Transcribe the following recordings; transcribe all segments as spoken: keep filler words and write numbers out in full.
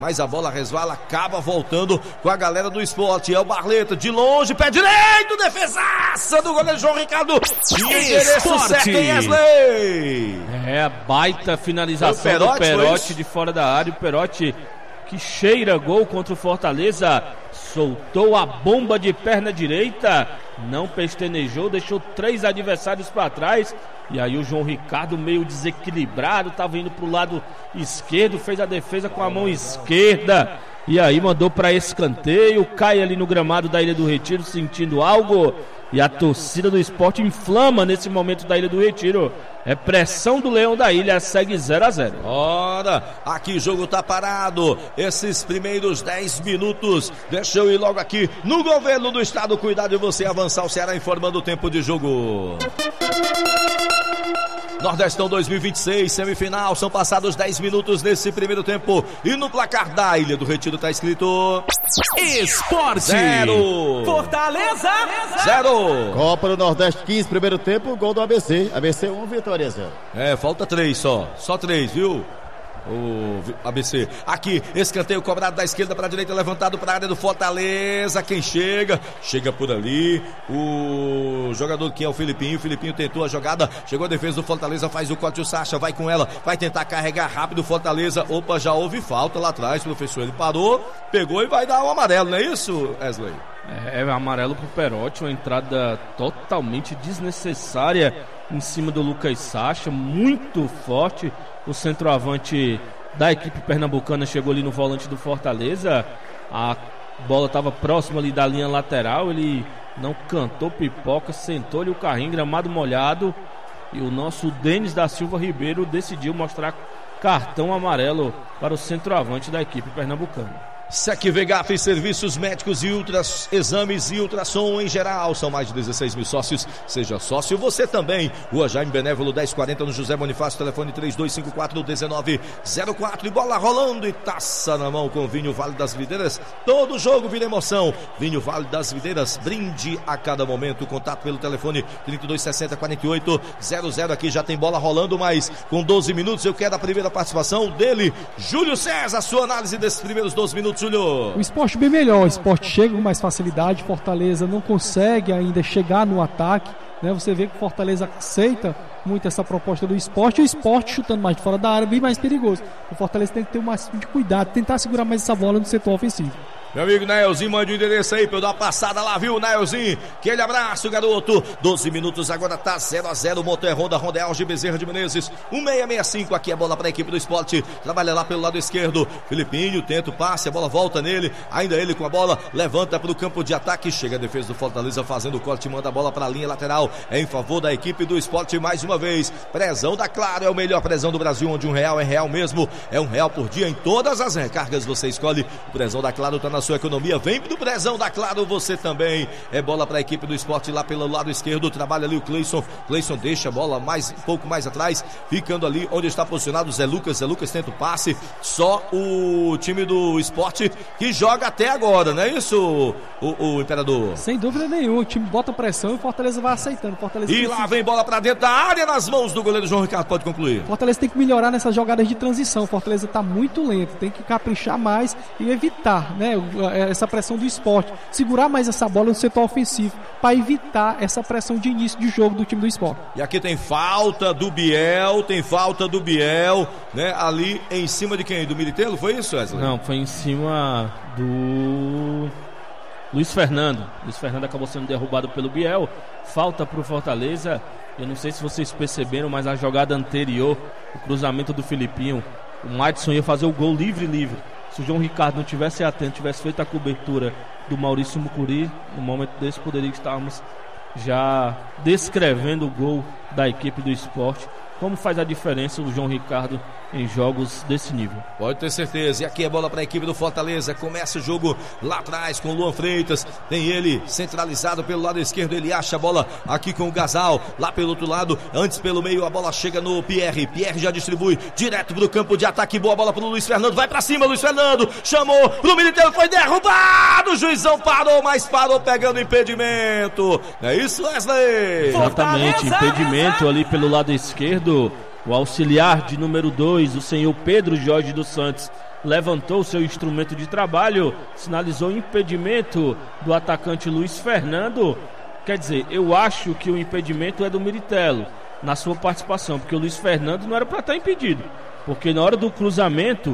Mas a bola resvala, acaba voltando com a galera do esporte. É o Barleta, de longe, pé direito, defesaça do goleiro João Ricardo. E endereço certo em Wesley. É a baita finalização Perotti, do Perotti de fora da área. O Perotti que cheira gol contra o Fortaleza. Soltou a bomba de perna direita. Não pestanejou, deixou três adversários para trás. E aí o João Ricardo meio desequilibrado, estava indo para o lado esquerdo, fez a defesa com a mão esquerda. E aí mandou para escanteio, cai ali no gramado da Ilha do Retiro sentindo algo. E a torcida do esporte inflama nesse momento da Ilha do Retiro. É pressão do Leão da Ilha, segue zero a zero. Ora, aqui o jogo tá parado. Esses primeiros dez minutos. Deixa eu ir logo aqui no governo do estado. Cuidado de você avançar. O Ceará informando o tempo de jogo. Nordestão dois mil e vinte e seis, semifinal, são passados dez minutos nesse primeiro tempo. E no placar da Ilha do Retiro tá escrito Esporte zero, Fortaleza zero. Copa do Nordeste quinze, primeiro tempo, gol do A B C. A B C um, Vitória zero. É, falta três só, só três, viu? O A B C, aqui, escanteio cobrado da esquerda para a direita, levantado para a área do Fortaleza. Quem chega? Chega por ali o jogador que é o Filipinho. O Filipinho tentou a jogada, chegou a defesa do Fortaleza, faz o corte, o Sacha vai com ela, vai tentar carregar rápido o Fortaleza. Opa, já houve falta lá atrás, professor, ele parou, pegou e vai dar um amarelo, não é isso, Wesley? É, é amarelo pro Perotti, uma entrada totalmente desnecessária em cima do Lucas Sacha, muito forte. O centroavante da equipe pernambucana chegou ali no volante do Fortaleza. A bola estava próxima ali da linha lateral. Ele não cantou pipoca, sentou-lhe o carrinho, gramado molhado. E o nosso Denis da Silva Ribeiro decidiu mostrar cartão amarelo para o centroavante da equipe pernambucana. Secvegaf, serviços médicos e ultras, exames e ultrassom em geral. São mais de dezesseis mil sócios. Seja sócio você também. Rua Jaime Benévolo dez quarenta no José Bonifácio. Telefone três dois cinco quatro um nove zero quatro. E bola rolando e taça na mão com Vinho Vale das Videiras. Todo jogo vira emoção. Vinho Vale das Videiras. Brinde a cada momento. Contato pelo telefone trinta e dois sessenta, quarenta e oito zero zero. Aqui já tem bola rolando, mas com doze minutos eu quero a primeira participação dele. Júlio César, sua análise desses primeiros doze minutos. O esporte bem melhor, o esporte chega com mais facilidade, Fortaleza não consegue ainda chegar no ataque, né? Você vê que o Fortaleza aceita muito essa proposta do esporte, e o esporte chutando mais de fora da área, bem mais perigoso. O Fortaleza tem que ter o máximo de cuidado, tentar segurar mais essa bola no setor ofensivo. Meu amigo Naelzinho, mande o endereço aí pra eu dar uma passada lá, viu, Naelzinho? Aquele abraço, garoto. doze minutos, agora tá zero a zero. Motor Honda, Honda Alge, Bezerra de Menezes. um seis seis cinco, aqui a bola pra equipe do esporte. Trabalha lá pelo lado esquerdo. Filipinho tenta o passe, a bola volta nele. Ainda ele com a bola, levanta pro campo de ataque. Chega a defesa do Fortaleza fazendo o corte, manda a bola pra linha lateral. É em favor da equipe do esporte mais uma vez. Prezão da Claro, é o melhor prezão do Brasil, onde um real é real mesmo. É um real por dia em todas as recargas. Você escolhe. O prezão da Claro tá na sua economia. Vem do prezão da Claro, você também. É bola para a equipe do esporte lá pelo lado esquerdo. Trabalha ali o Cleison. Cleison deixa a bola mais, um pouco mais atrás, ficando ali onde está posicionado o Zé Lucas. Zé Lucas tenta o passe. Só o time do esporte que joga até agora, não é isso, o, o Imperador? Sem dúvida nenhuma. O time bota pressão e o Fortaleza vai aceitando. Fortaleza e lá vem bola para dentro da área, nas mãos do goleiro João Ricardo. Pode concluir. Fortaleza tem que melhorar nessas jogadas de transição. Fortaleza está muito lento. Tem que caprichar mais e evitar, né, essa pressão do esporte, segurar mais essa bola no setor ofensivo, para evitar essa pressão de início de jogo do time do esporte. E aqui tem falta do Biel, tem falta do Biel, né, ali em cima de quem? Do Militelo, foi isso, Wesley? Não, foi em cima do Luiz Fernando. Luiz Fernando acabou sendo derrubado pelo Biel, falta pro Fortaleza. Eu não sei se vocês perceberam, mas a jogada anterior, o cruzamento do Filipinho, o Madison ia fazer o gol livre-livre. Se o João Ricardo não tivesse atento, tivesse feito a cobertura do Maurício Mucuri, no momento desse poderia estarmos já descrevendo o gol da equipe do esporte. Como faz a diferença o João Ricardo em jogos desse nível? Pode ter certeza. E aqui é bola para a equipe do Fortaleza. Começa o jogo lá atrás com o Luan Freitas. Tem ele centralizado pelo lado esquerdo. Ele acha a bola aqui com o Gasal. Lá pelo outro lado, antes pelo meio, a bola chega no Pierre. Pierre já distribui direto pro campo de ataque. Boa bola pro Luiz Fernando. Vai para cima, Luiz Fernando. Chamou pro Militeiro. Foi derrubado. O juizão parou, mas parou pegando impedimento. É isso, Wesley? Exatamente. Impedimento ali pelo lado esquerdo. O auxiliar de número dois, o senhor Pedro Jorge dos Santos, levantou seu instrumento de trabalho, sinalizou impedimento do atacante Luiz Fernando. Quer dizer, eu acho que o impedimento é do Miritello na sua participação, porque o Luiz Fernando não era para estar impedido, porque na hora do cruzamento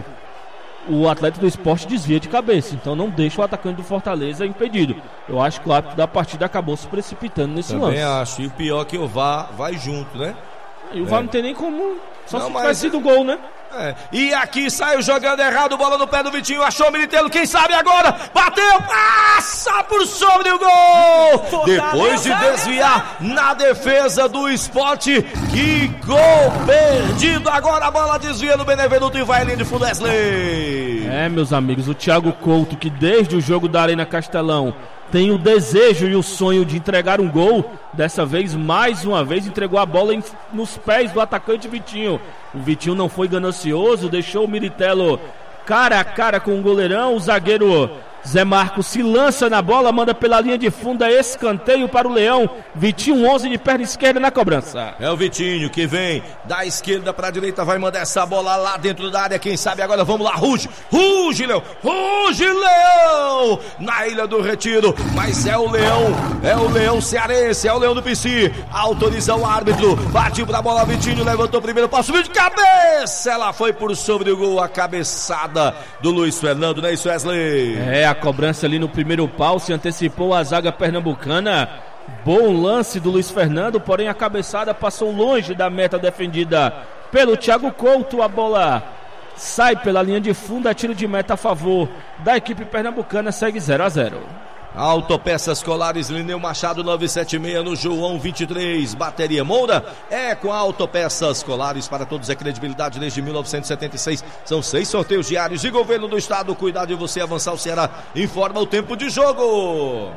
o atleta do Sport desvia de cabeça, então não deixa o atacante do Fortaleza impedido. Eu acho que o árbitro da partida acabou se precipitando nesse Também lance. Também acho, e o pior é que o V A R vai junto, né? E o V A R é. não tem nem como, só não, se tivesse sido gol, né? É. E aqui saiu jogando errado, bola no pé do Vitinho, achou o Militello, quem sabe agora, bateu, passa por sobre o gol! Fortaleza. Depois de desviar na defesa do Sport, que gol perdido, agora a bola desvia no Benevenuto e vai ali de fundo, Wesley. É, meus amigos, o Thiago Couto, que desde o jogo da Arena Castelão tem o desejo e o sonho de entregar um gol, dessa vez, mais uma vez, entregou a bola em, nos pés do atacante Vitinho. O Vitinho não foi ganancioso, deixou o Miritello cara a cara com o goleirão. O zagueiro Zé Marcos se lança na bola, manda pela linha de fundo, é escanteio para o Leão. Vitinho onze de perna esquerda na cobrança. É o Vitinho que vem da esquerda para a direita, vai mandar essa bola lá dentro da área, quem sabe agora, vamos lá, ruge, ruge Leão, ruge Leão, na Ilha do Retiro, mas é o Leão, é o Leão cearense, é o Leão do P C, autoriza o árbitro, bate pra bola, Vitinho levantou primeiro, passo de cabeça, ela foi por sobre o gol, a cabeçada do Luiz Fernando, não é isso, Wesley? É, a cobrança ali no primeiro pau, se antecipou a zaga pernambucana. Bom lance do Luiz Fernando, porém a cabeçada passou longe da meta defendida pelo Thiago Couto. A bola sai pela linha de fundo, a tiro de meta a favor da equipe pernambucana, segue zero a zero. Autopeças Colares, Lineu Machado novecentos e setenta e seis, no João vinte e três, Bateria Moura, é com Autopeças Colares, para todos é credibilidade desde mil novecentos e setenta e seis, são seis sorteios diários e governo do estado, cuidar de você avançar, o Ceará informa o tempo de jogo.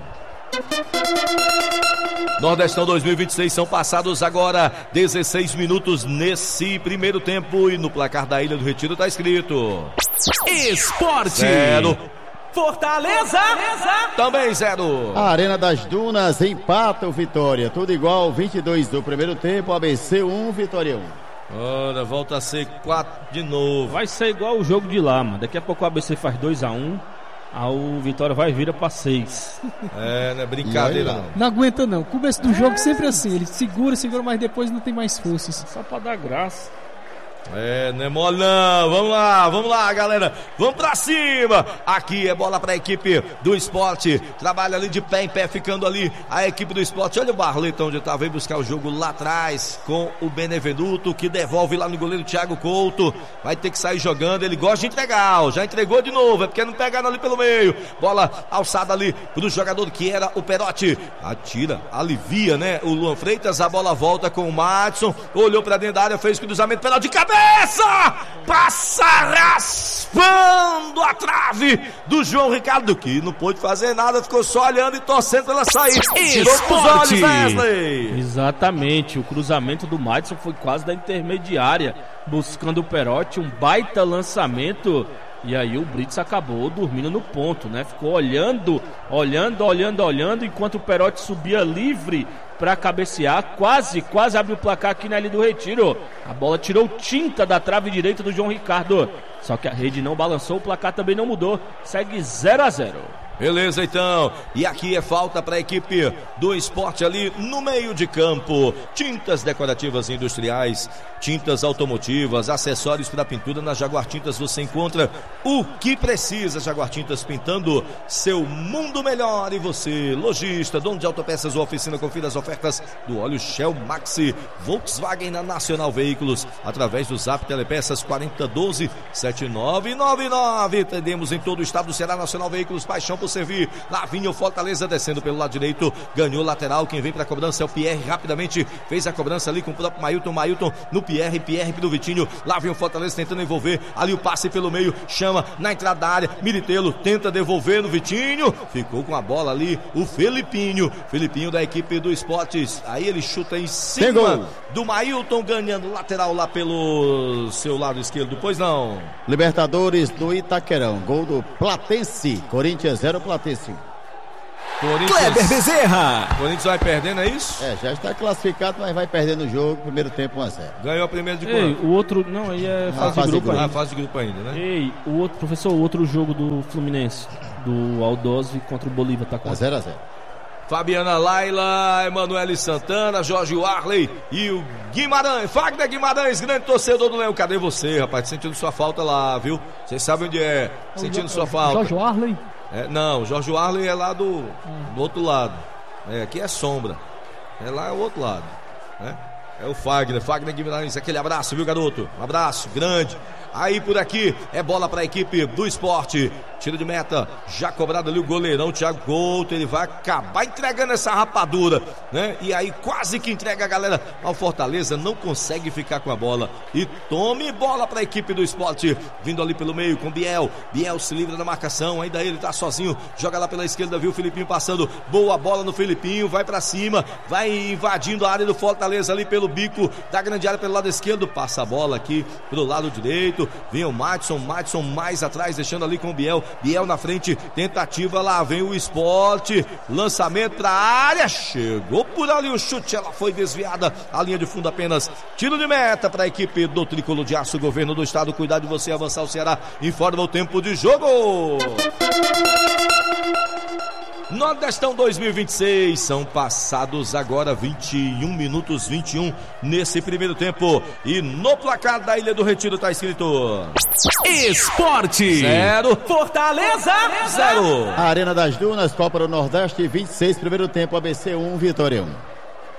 Nordestão dois mil e vinte e seis, são passados agora dezesseis minutos nesse primeiro tempo e no placar da Ilha do Retiro está escrito Esporte zero. Fortaleza também zero. A Arena das Dunas empata o Vitória, tudo igual, vinte e dois do primeiro tempo, A B C um, Vitória um. Ora, volta a ser quatro de novo. Vai ser igual o jogo de lá, mano. Daqui a pouco o A B C faz dois a um, aí o Vitória vai virar pra seis. É, não é brincadeira não. Não aguenta não, começo do jogo sempre assim, ele segura, segura, mas depois não tem mais forças. Só pra dar graça. É, não é mole não, vamos lá, vamos lá galera, vamos pra cima, aqui é bola pra equipe do Sport, trabalha ali de pé em pé, ficando ali a equipe do Sport, olha o Barleto onde tá, veio buscar o jogo lá atrás, com o Benevenuto, que devolve lá no goleiro Thiago Couto, vai ter que sair jogando, ele gosta de entregar, ó, já entregou de novo, é porque não pegaram ali pelo meio, bola alçada ali pro jogador que era o Perotti, atira, alivia, né, o Luan Freitas, a bola volta com o Madison, olhou pra dentro da área, fez cruzamento, penal de cabeça, passa raspando a trave do João Ricardo, que não pôde fazer nada, ficou só olhando e torcendo pra ela sair. Tirou com os olhos, Wesley. Exatamente, o cruzamento do Madison foi quase da intermediária, buscando o Perotti, um baita lançamento. E aí o Brits acabou dormindo no ponto, né? Ficou olhando, olhando, olhando, olhando, enquanto o Perotti subia livre para cabecear, quase, quase abre o placar aqui na Ilha do Retiro. A bola tirou tinta da trave direita do João Ricardo, só que a rede não balançou, o placar também não mudou, segue zero a zero. Beleza, então. E aqui é falta para a equipe do Sport ali no meio de campo. Tintas decorativas industriais, tintas automotivas, acessórios para pintura. Na Jaguar Tintas você encontra o que precisa. Jaguar Tintas, pintando seu mundo melhor. E você, lojista, dono de autopeças ou oficina, confira as ofertas do óleo Shell Maxi Volkswagen na Nacional Veículos, através do Zap Telepeças quarenta doze setenta e nove noventa e nove. Atendemos em todo o estado do Ceará. Nacional Veículos, paixão por servir. Lá vinha o Fortaleza descendo pelo lado direito, ganhou lateral, quem vem pra cobrança é o Pierre, rapidamente fez a cobrança ali com o próprio Mailton, Mailton no Pierre, Pierre pro Vitinho, lá vem o Fortaleza tentando envolver, ali o passe pelo meio, chama na entrada da área, Militello tenta devolver no Vitinho, ficou com a bola ali o Felipinho, Felipinho da equipe do Esportes, aí ele chuta em cima do Mailton, ganhando lateral lá pelo seu lado esquerdo, pois não. Libertadores do Itaquerão, gol do Platense, Corinthians zero, Platense. Kleber Bezerra. O Corinthians vai perdendo, é isso? É, já está classificado, mas vai perdendo o jogo. Primeiro tempo um a zero. Ganhou a primeira de Ei, quanto? o outro, não, aí é fase, Ah, fase de grupo de ainda. Ah, fase de grupo ainda, né? Ei, o outro, professor, o outro jogo do Fluminense, do Aldose contra o Bolívar, tá com A zero a zero. Fabiana Laila, Emanuele Santana, Jorge Warley e o Guimarães. Fagner Guimarães, grande torcedor do Leão. Cadê você, rapaz? Sentindo sua falta lá, viu? Vocês sabem onde é? Sentindo sua falta. Jorge Warley. É, não, Jorge Warley é lá do, do outro lado. É, aqui é sombra. É lá é o outro lado, né? É o Fagner, Fagner Guimarães, aquele abraço, viu, garoto? Um abraço grande. Aí por aqui é bola para a equipe do Esporte. Tiro de meta, já cobrado ali o goleirão Thiago Couto. Ele vai acabar entregando essa rapadura, né? E aí quase que entrega a galera ao Fortaleza. Não consegue ficar com a bola. E tome bola para a equipe do Esporte. Vindo ali pelo meio com Biel. Biel se livra da marcação. Ainda ele tá sozinho. Joga lá pela esquerda, viu o Filipinho passando. Boa bola no Filipinho. Vai para cima. Vai invadindo a área do Fortaleza ali pelo bico da grande área pelo lado esquerdo. Passa a bola aqui pro lado direito. Vem o Madison. Madison mais atrás, deixando ali com o Biel. Biel na frente, tentativa, lá vem o Esporte, lançamento pra área, chegou por ali o chute, ela foi desviada, a linha de fundo apenas, tiro de meta para a equipe do Tricolor de Aço, governo do estado, cuidado de você avançar, o Ceará informa o tempo de jogo. Nordestão dois mil e vinte e seis, são passados agora vinte e um minutos, vinte e um nesse primeiro tempo. E no placar da Ilha do Retiro está escrito: Esporte zero, Fortaleza zero. A Arena das Dunas, Copa do Nordeste, vinte e seis, primeiro tempo, A B C um, Vitória um.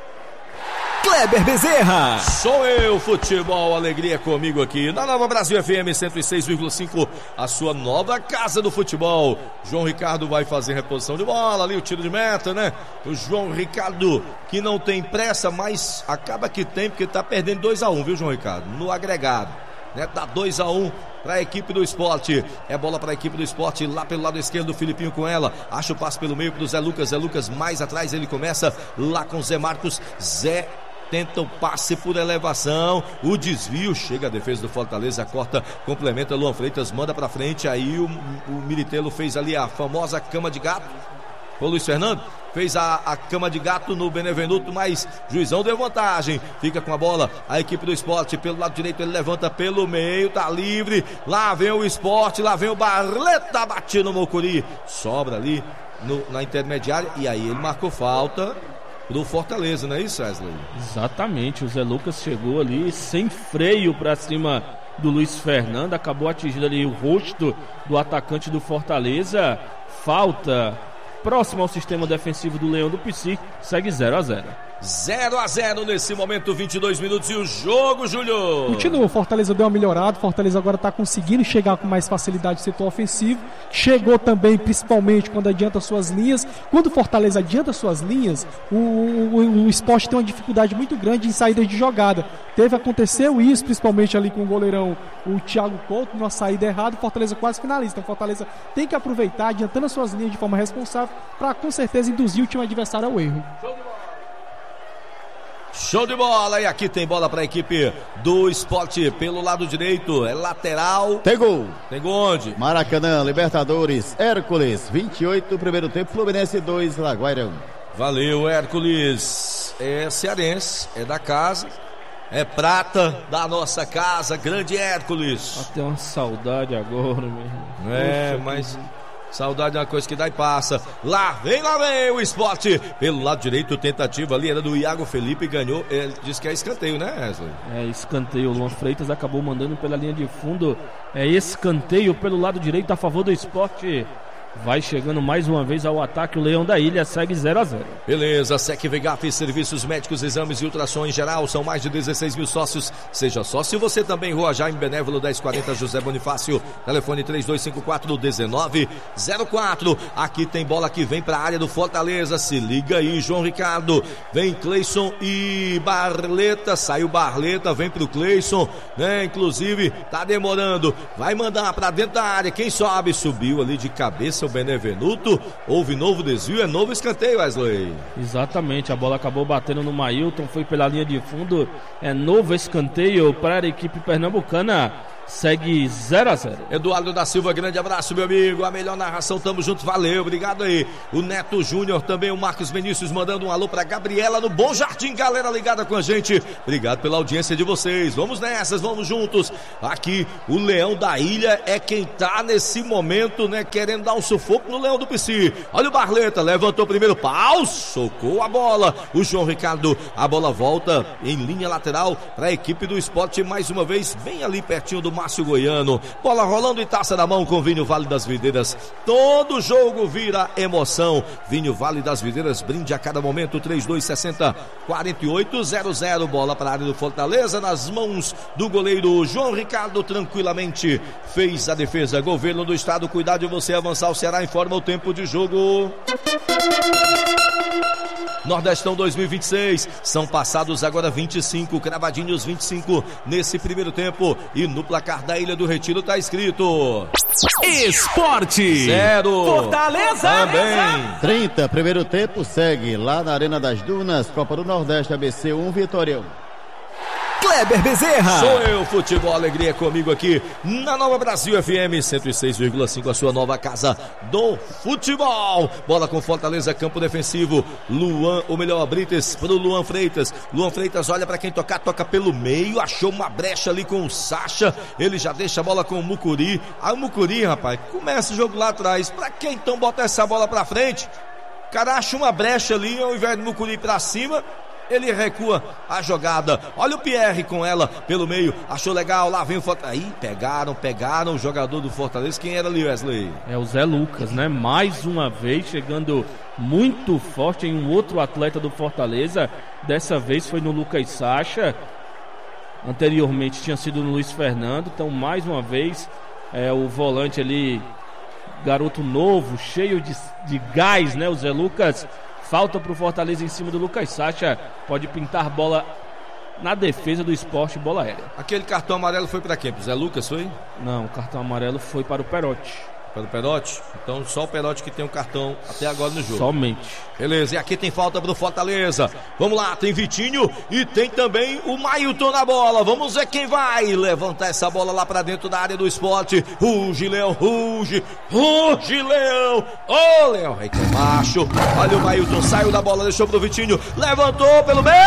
Kleber Bezerra. Sou eu, futebol, alegria comigo aqui na Nova Brasil F M cento e seis vírgula cinco, a sua nova casa do futebol. João Ricardo vai fazer reposição de bola ali, o tiro de meta, né? O João Ricardo que não tem pressa, mas acaba que tem, porque tá perdendo dois a um, viu, João Ricardo? No agregado, né? Dá dois a um para a equipe do Esporte. É bola para a equipe do Esporte lá pelo lado esquerdo, o Filipinho com ela. Acha o passe pelo meio pro Zé Lucas. Zé Lucas mais atrás, ele começa lá com o Zé Marcos. Zé tenta o passe por elevação, o desvio, chega a defesa do Fortaleza, corta, complementa, Luan Freitas manda pra frente, aí o, o Militelo fez ali a famosa cama de gato, o Luiz Fernando fez a, a cama de gato no Benevenuto, mas juizão deu vantagem, fica com a bola, a equipe do Esporte, pelo lado direito ele levanta pelo meio, tá livre, lá vem o Esporte, lá vem o Barleta, bate no Mocuri, sobra ali no, na intermediária, e aí ele marcou falta do Fortaleza, não é isso, Wesley? Exatamente, o Zé Lucas chegou ali sem freio pra cima do Luiz Fernando, acabou atingindo ali o rosto do atacante do Fortaleza. Falta próximo ao sistema defensivo do Leão do Pici, segue zero a zero. zero a zero nesse momento, vinte e dois minutos e o jogo, Júlio. Continua, o Fortaleza deu uma melhorada, o Fortaleza agora está conseguindo chegar com mais facilidade no setor ofensivo, chegou também principalmente quando adianta suas linhas. Quando o Fortaleza adianta suas linhas, o, o, o Sport tem uma dificuldade muito grande em saída de jogada. Teve, aconteceu isso, principalmente ali com o goleirão, o Thiago Couto, numa saída errada, o Fortaleza quase finaliza. Então o Fortaleza tem que aproveitar, adiantando as suas linhas de forma responsável, para com certeza induzir o time adversário ao erro. Show de bola, e aqui tem bola para a equipe do Esporte pelo lado direito, é lateral. Tem gol. Tem gol onde? Maracanã, Libertadores, Hércules, vinte e oito, primeiro tempo, Fluminense dois, Laguaira um. Valeu, Hércules. É cearense, é da casa, é prata da nossa casa, grande Hércules. Até uma saudade agora, meu irmão. É, Poxa, mas... que... saudade é uma coisa que dá e passa. Lá vem, lá vem o Esporte. Pelo lado direito, tentativa ali era do Iago Felipe, ganhou. Ele disse que é escanteio, né, Wesley? É escanteio. O Luan Freitas acabou mandando pela linha de fundo. É escanteio pelo lado direito a favor do Esporte. Vai chegando mais uma vez ao ataque, o Leão da Ilha segue zero a zero. Beleza, Sec V G A P, serviços médicos, exames e ultrassom em geral, são mais de dezesseis mil sócios. Seja sócio você também, Rua Jaime Benévolo dez quarenta, José Bonifácio, telefone três dois cinco quatro, um nove zero quatro. Aqui tem bola que vem para a área do Fortaleza, se liga aí, João Ricardo. Vem Cleison e Barleta, saiu Barleta, vem pro Cleison, né? Inclusive, tá demorando, vai mandar para dentro da área, quem sobe, subiu ali de cabeça o Benevenuto, houve novo desvio, é novo escanteio, Wesley. Exatamente, a bola acabou batendo no Mailton, foi pela linha de fundo, é novo escanteio para a equipe pernambucana. segue zero a zero. Eduardo da Silva, grande abraço, meu amigo. A melhor narração, tamo junto, valeu, obrigado aí. O Neto Júnior também, o Marcos Benícius mandando um alô pra Gabriela no Bom Jardim, galera ligada com a gente. Obrigado pela audiência de vocês. Vamos nessas, vamos juntos. Aqui, o Leão da Ilha é quem tá nesse momento, né, querendo dar um sufoco no Leão do Pici. Olha o Barleta, levantou o primeiro pau, socou a bola. O João Ricardo, a bola volta em linha lateral para a equipe do Sport, mais uma vez, bem ali pertinho do Márcio Goiano. Bola rolando e taça na mão com Vinho Vale das Videiras. Todo jogo vira emoção. Vinho Vale das Videiras, brinde a cada momento. Três dois sessenta, quarenta e oito zero zero. Bola para a área do Fortaleza, nas mãos do goleiro João Ricardo, tranquilamente fez a defesa. Governo do Estado, cuidado de você avançar. O Ceará informa o tempo de jogo. Nordestão dois mil e vinte e seis, são passados agora vinte e cinco, cravadinhos vinte e cinco nesse primeiro tempo, e no placar da Ilha do Retiro tá escrito Esporte zero Fortaleza também. trinta, primeiro tempo, segue lá na Arena das Dunas, Copa do Nordeste, A B C um, Vitória um. Kleber Bezerra. Sou eu, Futebol Alegria, comigo aqui na Nova Brasil F M cento e seis vírgula cinco, a sua nova casa do futebol. Bola com Fortaleza, campo defensivo. Luan, ou melhor, Brites pro Luan Freitas. Luan Freitas olha para quem tocar, toca pelo meio, achou uma brecha ali com o Sacha. Ele já deixa a bola com o Mucuri. Aí o Mucuri, rapaz, começa o jogo lá atrás. Pra quem então bota essa bola pra frente? O cara acha uma brecha ali, ao invés do Mucuri pra cima, ele recua a jogada. Olha o Pierre com ela pelo meio. Achou legal. Lá vem o Fortaleza. Aí pegaram, pegaram o jogador do Fortaleza. Quem era ali, Wesley? É o Zé Lucas, né? Mais uma vez chegando muito forte em um outro atleta do Fortaleza. Dessa vez foi no Lucas Sacha. Anteriormente tinha sido no Luiz Fernando. Então, mais uma vez, é o volante ali, garoto novo, cheio de, de gás, né? O Zé Lucas. Falta pro Fortaleza em cima do Lucas Sacha. Pode pintar bola na defesa do Sport, bola aérea. Aquele cartão amarelo foi para quem? Pro Zé Lucas, foi? Não, o cartão amarelo foi para o Perotti. Para o Perotti? Então só o Perotti que tem um cartão até agora no jogo. Somente. Beleza, e aqui tem falta pro Fortaleza. Vamos lá, tem Vitinho e tem também o Mailton na bola. Vamos ver quem vai levantar essa bola lá pra dentro da área do Sport. Ruge, Leão, ruge, ruge, Leão. Ô, oh, Leão, aí que é macho. Olha o Mailton, saiu da bola, deixou pro Vitinho. Levantou pelo meio,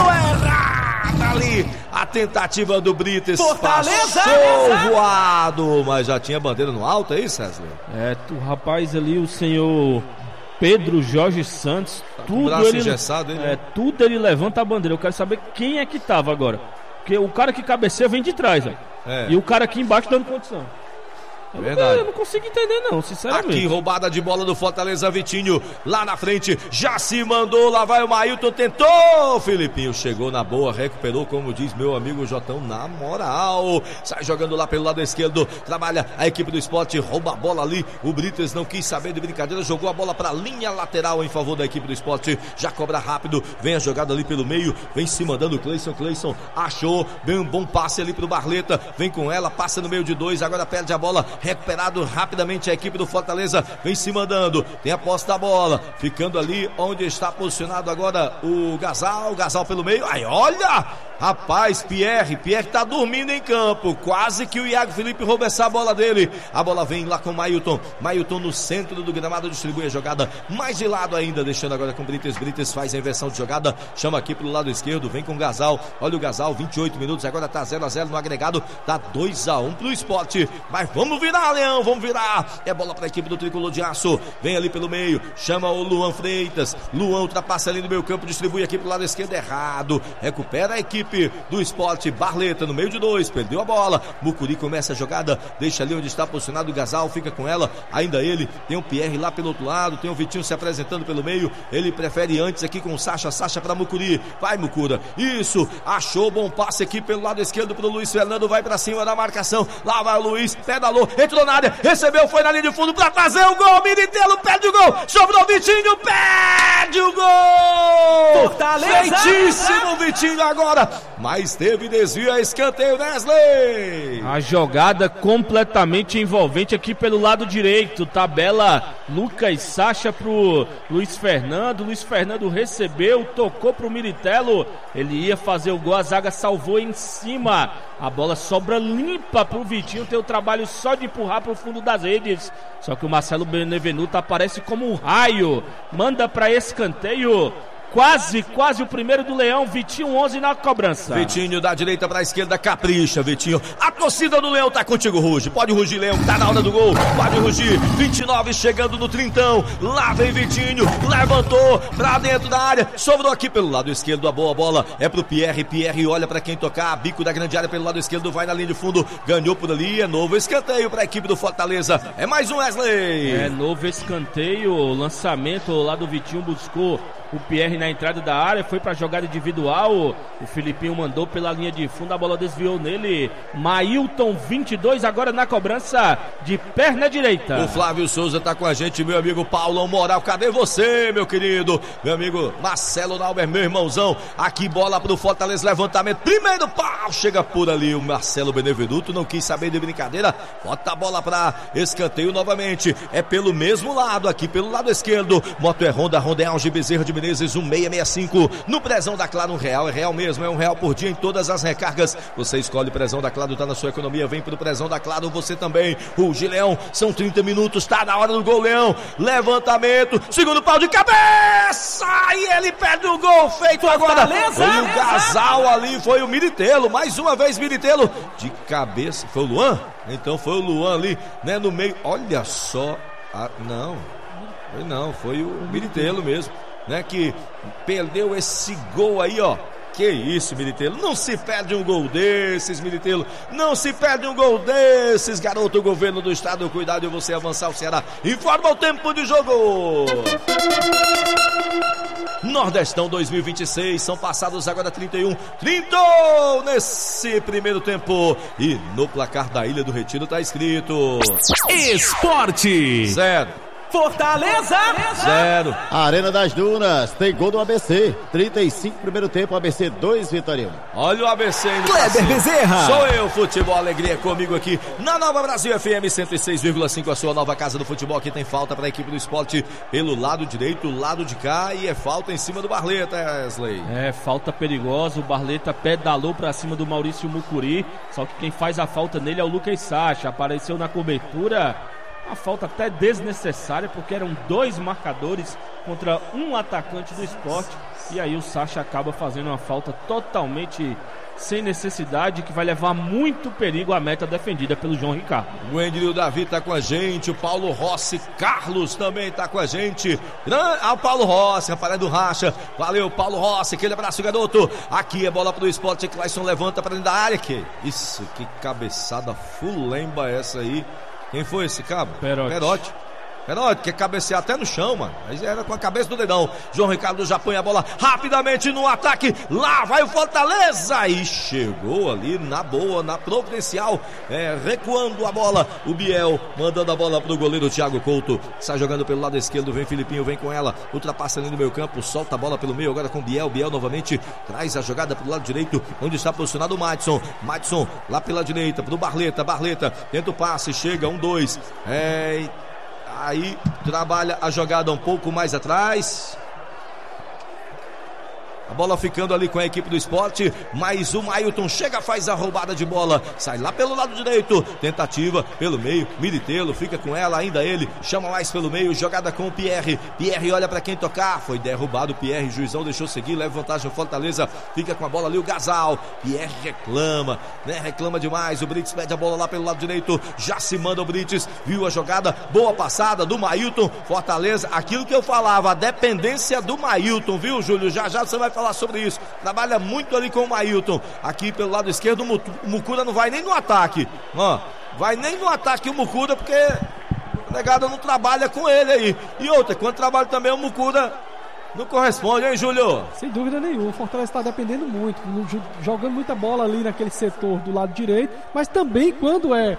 errada ali. A tentativa do Brites. Fortaleza, passou voado, mas já tinha bandeira no alto, é isso, César? É, o rapaz ali, o senhor Pedro Jorge Santos, Tá com o tudo braço ele, engessado, hein, é, né? tudo ele levanta a bandeira. Eu quero saber quem é que tava agora. Porque o cara que cabeceia vem de trás, ó. É. E o cara aqui embaixo dando condição. Eu não, Verdade. eu não consigo entender não, sinceramente. Aqui, roubada de bola do Fortaleza, Vitinho, lá na frente, já se mandou, lá vai o Mailton, tentou, Filipinho, chegou na boa, recuperou, como diz meu amigo Jotão, na moral, sai jogando lá pelo lado esquerdo, trabalha a equipe do Sport, rouba a bola ali, o Brites não quis saber de brincadeira, jogou a bola pra linha lateral em favor da equipe do Sport, já cobra rápido, vem a jogada ali pelo meio, vem se mandando o Cleison, Cleison achou, vem um bom passe ali pro Barleta, vem com ela, passa no meio de dois, agora perde a bola, recuperado rapidamente a equipe do Fortaleza, vem se mandando, tem a posse da bola, ficando ali onde está posicionado agora o Gasal, Gasal pelo meio, aí olha, rapaz, Pierre, Pierre tá dormindo em campo, quase que o Iago Felipe rouba essa bola dele, a bola vem lá com o Mailton, Mailton no centro do gramado, distribui a jogada, mais de lado ainda, deixando agora com o Brites, Brites faz a inversão de jogada, chama aqui pelo lado esquerdo, vem com o Gasal, olha o Gasal, vinte e oito minutos, agora tá zero a zero no agregado, tá dois a um pro Sport, mas vamos virar, Leão, vamos virar, é bola para a equipe do Tricolor de Aço, vem ali pelo meio, chama o Luan Freitas, Luan ultrapassa ali no meio campo, distribui aqui pro lado esquerdo, errado, recupera a equipe do Sport, Barleta no meio de dois, perdeu a bola, Mucuri começa a jogada, deixa ali onde está posicionado o Gasal, fica com ela, ainda ele, tem o Pierre lá pelo outro lado, tem o Vitinho se apresentando pelo meio, ele prefere antes aqui com o Sacha, Sacha para Mucuri, vai Mucura, isso, achou bom passe aqui pelo lado esquerdo pro Luiz Fernando, vai para cima da marcação, lá vai o Luiz, pedalou, entrou na área, recebeu, foi na linha de fundo para fazer o gol, Militelo perde o gol, sobrou o Vitinho, pé! perde o gol! Fortaleza! Feitíssimo Vitinho agora, mas teve desvio a escanteio, Wesley. A jogada completamente envolvente aqui pelo lado direito, tabela Lucas Sacha pro Luiz Fernando, Luiz Fernando recebeu, tocou pro Militello, ele ia fazer o gol, a zaga salvou em cima, a bola sobra limpa pro Vitinho, tem o trabalho só de empurrar pro fundo das redes, só que o Marcelo Benevenuto aparece como um raio, manda pra escanteio. Quase, quase o primeiro do Leão, Vitinho onze na cobrança. Vitinho da direita pra esquerda, capricha, Vitinho. A torcida do Leão tá contigo, Ruge. Pode rugir, Leão, tá na hora do gol. Pode rugir, vinte e nove chegando no trintão. Lá vem Vitinho, levantou pra dentro da área. Sobrou aqui pelo lado esquerdo, a boa bola é pro Pierre. Pierre olha pra quem tocar, bico da grande área pelo lado esquerdo, vai na linha de fundo. Ganhou por ali, é novo escanteio pra equipe do Fortaleza. É mais um Wesley. É novo escanteio, lançamento lá do Vitinho, buscou o Pierre na entrada da área, foi pra jogada individual, o Filipinho mandou pela linha de fundo, a bola desviou nele, Mailton vinte e dois agora na cobrança de perna direita. O Flávio Souza tá com a gente, meu amigo Paulão Moral, cadê você, meu querido? Meu amigo Marcelo Nauber, meu irmãozão, aqui bola pro Fortaleza, levantamento, primeiro pau, chega por ali o Marcelo Benevenuto, não quis saber de brincadeira, bota a bola pra escanteio novamente, é pelo mesmo lado, aqui pelo lado esquerdo, moto é Honda, Honda é Alge Bezerra de Menezes, um seis seis cinco, no Prezão da Claro, um real, é real mesmo, é um real por dia em todas as recargas, você escolhe Prezão da Claro, tá na sua economia, vem pro Prezão da Claro, você também, o Gileão, são trinta minutos, tá na hora do gol, Leão, levantamento, segundo pau de cabeça, e ele perde o gol, feito agora, foi o Gasal ali, foi o Militello, mais uma vez Militello, de cabeça, foi o Luan? Então foi o Luan ali, né, no meio, olha só, ah, não, foi não, foi o Militello mesmo, né, que perdeu esse gol aí, ó. Que isso, Militello, não se perde um gol desses, Militello, não se perde um gol desses, garoto. O governo do estado, cuidado de você avançar o Ceará. Informa o tempo de jogo. Nordestão dois mil e vinte e seis, são passados agora trinta e um, trinta nesse primeiro tempo, e no placar da Ilha do Retiro tá escrito Esporte zero. Fortaleza Zero. Arena das Dunas, tem gol do A B C. trinta e cinco, primeiro tempo, A B C dois, Vitória um. Olha o A B C indo pra Kleber cima. Bezerra. Sou eu, Futebol Alegria, comigo aqui na Nova Brasil F M cento e seis vírgula cinco, a sua nova casa do futebol. Aqui tem falta para a equipe do esporte pelo lado direito, lado de cá, e é falta em cima do Barleta, Wesley. É, falta perigosa, o Barleta pedalou pra cima do Maurício Mucuri, só que quem faz a falta nele é o Lucas Sacha, apareceu na cobertura. Uma falta até desnecessária, porque eram dois marcadores contra um atacante do esporte. E aí o Sacha acaba fazendo uma falta totalmente sem necessidade, que vai levar muito perigo à meta defendida pelo João Ricardo. O Endrio Davi tá com a gente, o Paulo Rossi, Carlos também tá com a gente. Ah, o Paulo Rossi, rapaz do Racha. Valeu, Paulo Rossi, aquele abraço, garoto. Aqui é bola pro esporte, Clayson levanta para dentro da área. Que isso, que cabeçada fulemba essa aí. Quem foi esse cabo? Perotti. Perotti. Perotti, quer cabecear até no chão, mano. Mas era com a cabeça do dedão. João Ricardo já põe a bola rapidamente no ataque. Lá vai o Fortaleza. E chegou ali na boa, na providencial. É, recuando a bola. O Biel mandando a bola pro goleiro Thiago Couto. Sai jogando pelo lado esquerdo. Vem Filipinho, vem com ela. Ultrapassa ali no meio campo. Solta a bola pelo meio agora com o Biel. Biel novamente traz a jogada pro lado direito, onde está posicionado o Madison. Madison lá pela direita pro Barleta. Barleta tenta o passe. Chega um, dois. É... Aí trabalha a jogada um pouco mais atrás. A bola ficando ali com a equipe do esporte, mas o Mailton chega, faz a roubada de bola, sai lá pelo lado direito, tentativa pelo meio, Militello fica com ela, ainda ele, chama mais pelo meio, jogada com o Pierre, Pierre olha para quem tocar, foi derrubado o Pierre, Juizão deixou seguir, leva vantagem o Fortaleza, fica com a bola ali o Gasal, Pierre reclama, né, reclama demais, o Brites pede a bola lá pelo lado direito, já se manda o Brites, viu a jogada, boa passada do Mailton, Fortaleza, aquilo que eu falava, a dependência do Mailton, viu, Júlio, já já você vai falar falar sobre isso, trabalha muito ali com o Mailton, aqui pelo lado esquerdo o Mucura não vai nem no ataque, ó, vai nem no ataque o Mucura, porque o negado não trabalha com ele aí, e outra, quando trabalha também o Mucura não corresponde, hein, Júlio? Sem dúvida nenhuma, o Fortaleza está dependendo muito, jogando muita bola ali naquele setor do lado direito, mas também quando é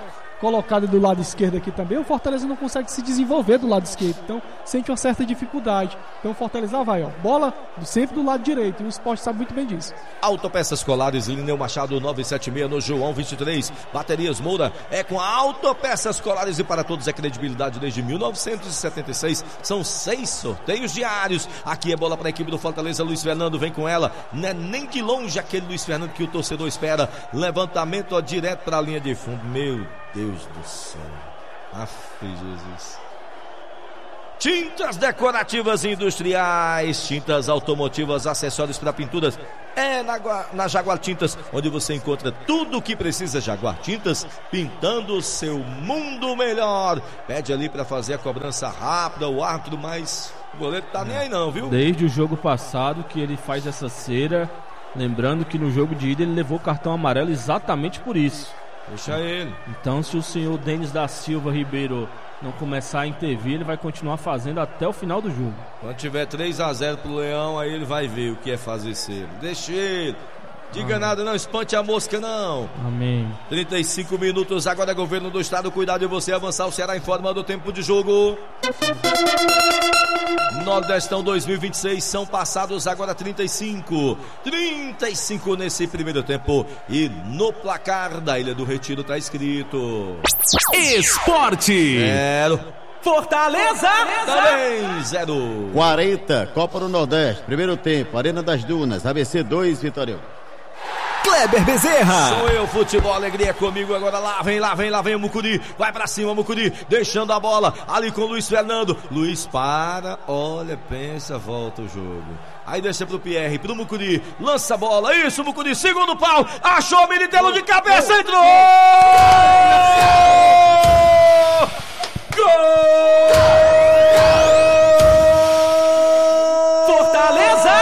colocada do lado esquerdo aqui também, o Fortaleza não consegue se desenvolver do lado esquerdo, então sente uma certa dificuldade. Então o Fortaleza vai, ó, bola sempre do lado direito, e o Sport sabe muito bem disso. Autopeças Colares, Lineu Machado novecentos e setenta e seis no João vinte e três, Baterias Moura é com a Autopeças Colares e para todos é credibilidade desde mil novecentos e setenta e seis, são seis sorteios diários. Aqui é bola para a equipe do Fortaleza, Luiz Fernando vem com ela, não é nem de longe aquele Luiz Fernando que o torcedor espera, levantamento ó, direto para a linha de fundo, meu Deus do céu, aff, Jesus. Tintas decorativas industriais, tintas automotivas, acessórios para pinturas, é na, na Jaguar Tintas, onde você encontra tudo o que precisa. Jaguar Tintas, pintando o seu mundo melhor. Pede ali para fazer a cobrança rápida, o árbitro, mas o goleiro tá nem aí não, viu? Desde o jogo passado que ele faz essa cera, lembrando que no jogo de ida ele levou cartão amarelo exatamente por isso. Deixa ele. Então, se o senhor Denis da Silva Ribeiro não começar a intervir, ele vai continuar fazendo até o final do jogo. Quando tiver três a zero pro Leão, aí ele vai ver o que é fazer cera. Deixa ele. Diga Amém. Nada não, espante a mosca não. Amém. trinta e cinco minutos, agora é governo do estado, cuidado de você avançar, o Ceará informa do tempo de jogo. Nordestão dois mil e vinte e seis, são passados agora trinta e cinco. trinta e cinco nesse primeiro tempo. E no placar da Ilha do Retiro tá escrito Esporte zero. Fortaleza Também zero. quarenta, Copa do Nordeste, primeiro tempo, Arena das Dunas, A B C dois, Vitória um. Kleber Bezerra. Sou eu, futebol, alegria comigo agora, lá vem, lá vem, lá vem o Mucuri, vai pra cima Mucuri, deixando a bola, ali com o Luiz Fernando, Luiz para, olha, pensa, volta o jogo, aí deixa pro Pierre, pro Mucuri, lança a bola, isso Mucuri, segundo pau, achou o Militelo de cabeça, entrou! Gol! Fortaleza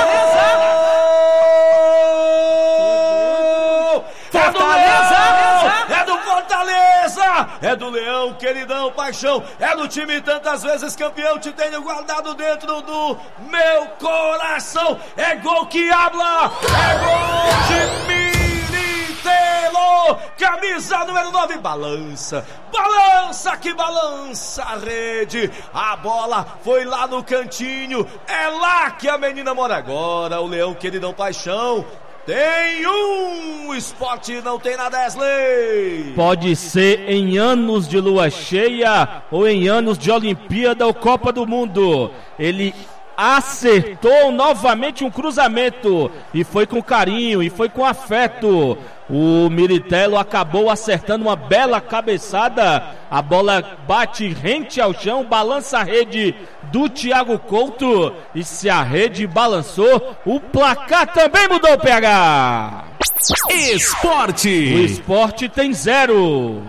É do Fortaleza, é do Leão, queridão, paixão, é do time tantas vezes campeão, te tenho guardado dentro do meu coração, é gol que habla, é gol de Militelo, camisa número nove, balança, balança que balança a rede, a bola foi lá no cantinho, é lá que a menina mora agora, o Leão, queridão, paixão. Tem um, o Sport não tem na Desley. Pode ser em anos de lua cheia ou em anos de Olimpíada ou Copa do Mundo. Ele acertou novamente um cruzamento e foi com carinho e foi com afeto. O Militelo acabou acertando uma bela cabeçada. A bola bate rente ao chão, balança a rede do Thiago Couto. E se a rede balançou, o placar também mudou, P H. Esporte. O Esporte tem zero.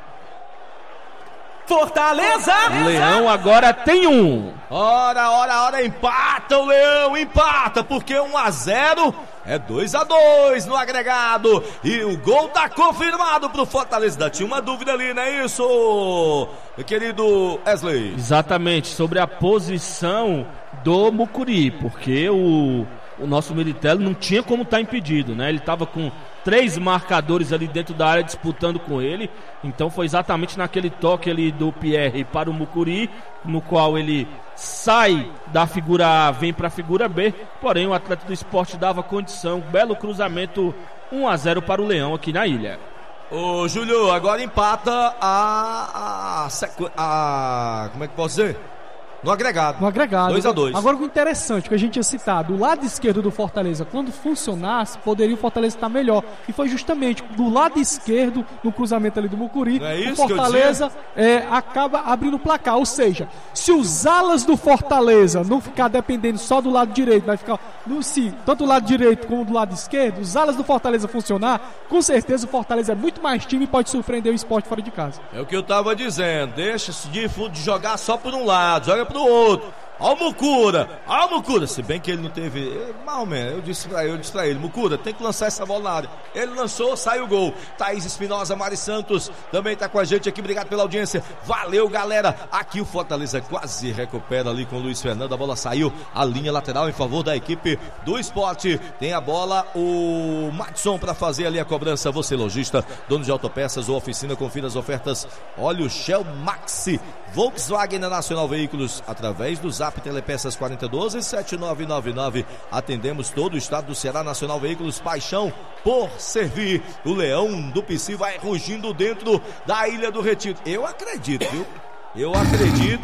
Fortaleza Leão agora tem um. Ora, ora, ora, empata o Leão, empata, porque um a zero é dois a dois no agregado, e o gol tá confirmado pro Fortaleza. Tinha uma dúvida ali, não é isso, meu querido Wesley? Exatamente, sobre a posição do Mucuri, porque o, o nosso Militelo não tinha como estar impedido, né? Ele estava com três marcadores ali dentro da área disputando com ele, então foi exatamente naquele toque ali do Pierre para o Mucuri, no qual ele sai da figura A, vem para a figura B, porém o atleta do Esporte dava condição, belo cruzamento, um a zero para o Leão aqui na ilha. Ô Júlio, agora empata a, a, sequ... a como é que posso dizer? No agregado. No agregado. dois a dois. Agora o interessante que a gente tinha citado, o lado esquerdo do Fortaleza, quando funcionasse, poderia o Fortaleza estar melhor. E foi justamente do lado esquerdo, no cruzamento ali do Mucuri, não é isso o Fortaleza é, acaba abrindo o placar. Ou seja, se os alas do Fortaleza não ficar dependendo só do lado direito, vai ficar no se tanto do lado direito como do lado esquerdo, os alas do Fortaleza funcionar, com certeza o Fortaleza é muito mais time e pode surpreender o Sport fora de casa. É o que eu tava dizendo, deixa de, de jogar só por um lado, joga pro outro. Ó o Mucura, ó o Mucura, se bem que ele não teve, mal menos, eu disse pra ele, eu disse pra ele, Mucura, tem que lançar essa bola na área. Ele lançou, saiu o gol. Thaís Espinosa, Mari Santos, também tá com a gente aqui, obrigado pela audiência. Valeu, galera. Aqui o Fortaleza quase recupera ali com o Luiz Fernando, a bola saiu, a linha lateral em favor da equipe do Sport. Tem a bola, o Matson pra fazer ali a cobrança. Você lojista, dono de autopeças ou oficina, confira as ofertas. Olha o Shell Maxi Volkswagen Nacional Veículos, através do Zap Telepeças quarenta doze sete nove nove nove. Atendemos todo o estado do Ceará. Nacional Veículos, paixão por servir. O leão do Pici vai rugindo dentro da Ilha do Retiro. Eu acredito, viu? Eu acredito.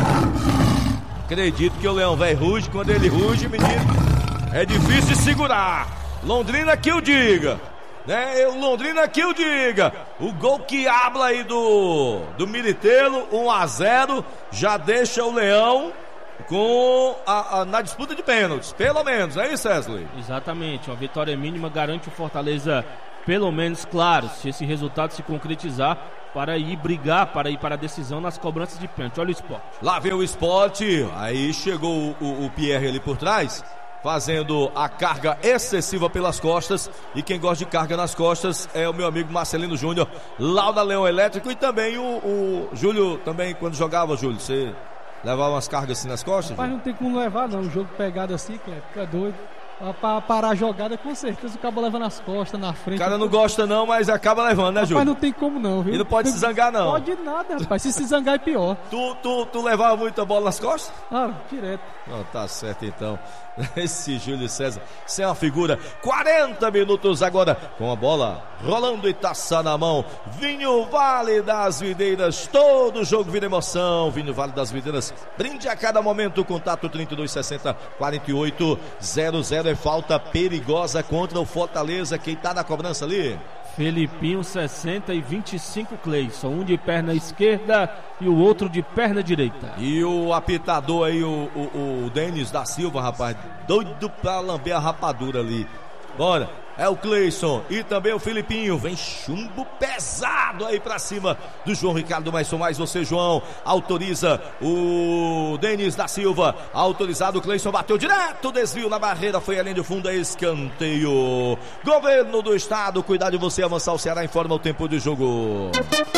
Acredito que o leão vai ruge. Quando ele ruge, menino, é difícil de segurar. Londrina que o diga. Né? O Londrina que o diga. O gol que habla aí do do Militelo, um a zero, já deixa o Leão com a, a, na disputa de pênaltis, pelo menos, é isso, Wesley? Exatamente, uma vitória mínima garante o Fortaleza, pelo menos, claro, se esse resultado se concretizar, para ir brigar, para ir para a decisão nas cobranças de pênalti. Olha o Sport. Lá vem o Sport, aí chegou o, o, o Pierre ali por trás, fazendo a carga excessiva pelas costas, e quem gosta de carga nas costas é o meu amigo Marcelino Júnior, lá da Leão Elétrico, e também o, o Júlio, também quando jogava, Júlio, você levava umas cargas assim nas costas? Mas não tem como levar não, o jogo pegado assim, Cleber, fica doido. Pra parar a jogada, com certeza o cabo leva nas costas, na frente. O cara não gosta não, mas acaba levando, né, Júlio? Mas não tem como não, viu? E não pode se zangar não. Pode nada, rapaz, se se zangar é pior. Tu, tu, tu levava muita bola nas costas? Ah, direto. Não, tá certo então. Esse Júlio César, isso é uma figura. Quarenta minutos agora, com a bola rolando e taça na mão. Vinho Vale das Videiras, todo jogo vira emoção. Vinho Vale das Videiras, brinde a cada momento. Contato trinta e dois sessenta, quarenta e oito zero zero. É falta perigosa contra o Fortaleza. Quem tá na cobrança ali? Felipinho, sessenta e vinte e cinco, Cleison. Um de perna esquerda e o outro de perna direita. E o apitador aí, o, o, o Denis da Silva, rapaz, doido pra lamber a rapadura ali. Bora, é o Cleison e também o Felipinho. Vem chumbo pesado aí pra cima do João Ricardo, mas são mais você, João. Autoriza o Denis da Silva. Autorizado, o Cleison bateu direto, desvio na barreira, foi a linha de fundo, é escanteio. Governo do Estado, cuidar de você avançar. O Ceará informa o tempo de jogo.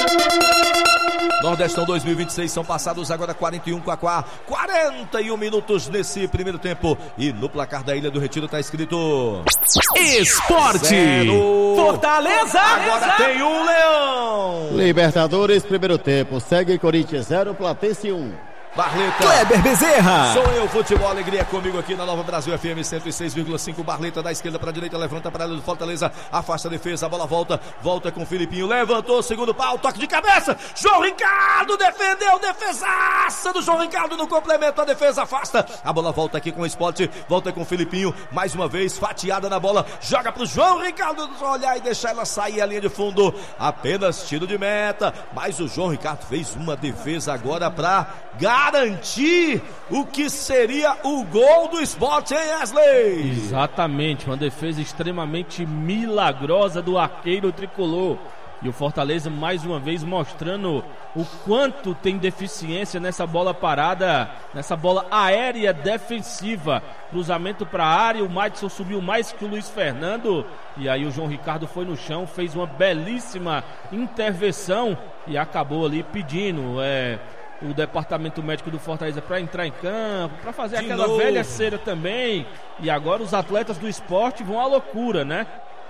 Nordestão dois mil e vinte e seis, são passados agora quarenta e um, Quaquá, quarenta e um minutos nesse primeiro tempo. E no placar da Ilha do Retiro tá escrito Esporte zero. Fortaleza. Agora tem um Leão. Libertadores, primeiro tempo. Segue Corinthians zero, Platense um. Barleta. Kleber Bezerra. Sou eu, Futebol Alegria, comigo aqui na Nova Brasil F M cento e seis vírgula cinco. Barleta da esquerda para a direita, levanta para ela do Fortaleza, afasta a defesa, a bola volta, volta com o Filipinho, levantou, segundo pau, toque de cabeça, João Ricardo defendeu, defesaça do João Ricardo no complemento, a defesa afasta, a bola volta aqui com o Sport, volta com o Filipinho, mais uma vez, fatiada na bola, joga pro João Ricardo olhar e deixar ela sair a linha de fundo, apenas tiro de meta, mas o João Ricardo fez uma defesa agora para garantir o que seria o gol do Sport, hein, Wesley? Exatamente, uma defesa extremamente milagrosa do arqueiro tricolor. E o Fortaleza mais uma vez mostrando o quanto tem deficiência nessa bola parada, nessa bola aérea defensiva. Cruzamento para a área, o Madison subiu mais que o Luiz Fernando. E aí o João Ricardo foi no chão, fez uma belíssima intervenção e acabou ali pedindo é, o departamento médico do Fortaleza para entrar em campo, para fazer De aquela novo. velha cera também. E agora os atletas do esporte vão à loucura, né?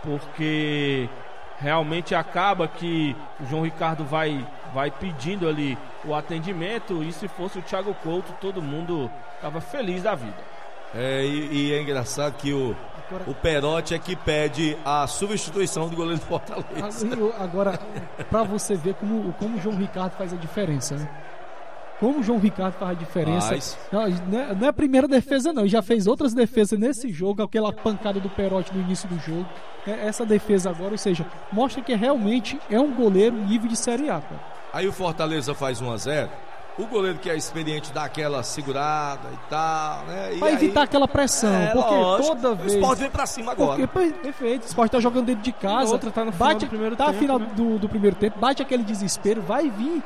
Porque realmente acaba que o João Ricardo vai, vai pedindo ali o atendimento, e se fosse o Thiago Couto, todo mundo estava feliz da vida. É, e, e é engraçado que o, o Perotti é que pede a substituição do goleiro do Fortaleza. Agora, para você ver como, como o João Ricardo faz a diferença, né? Como o João Ricardo faz a diferença. Mas... Não, não, é, não é a primeira defesa, não. Já fez outras defesas nesse jogo, aquela pancada do Perotti no início do jogo. É, essa defesa agora, ou seja, mostra que realmente é um goleiro nível de Série A, cara. Aí o Fortaleza faz um a zero. O goleiro que é experiente dá aquela segurada e tal, né? E Vai aí... evitar aquela pressão, É, porque lógico. toda vez... O Sport vem pra cima agora. Porque, perfeito, o Sport tá jogando dentro de casa, outra tá no final bate, do primeiro tá tempo, no final né? do, do primeiro tempo, bate aquele desespero, vai vir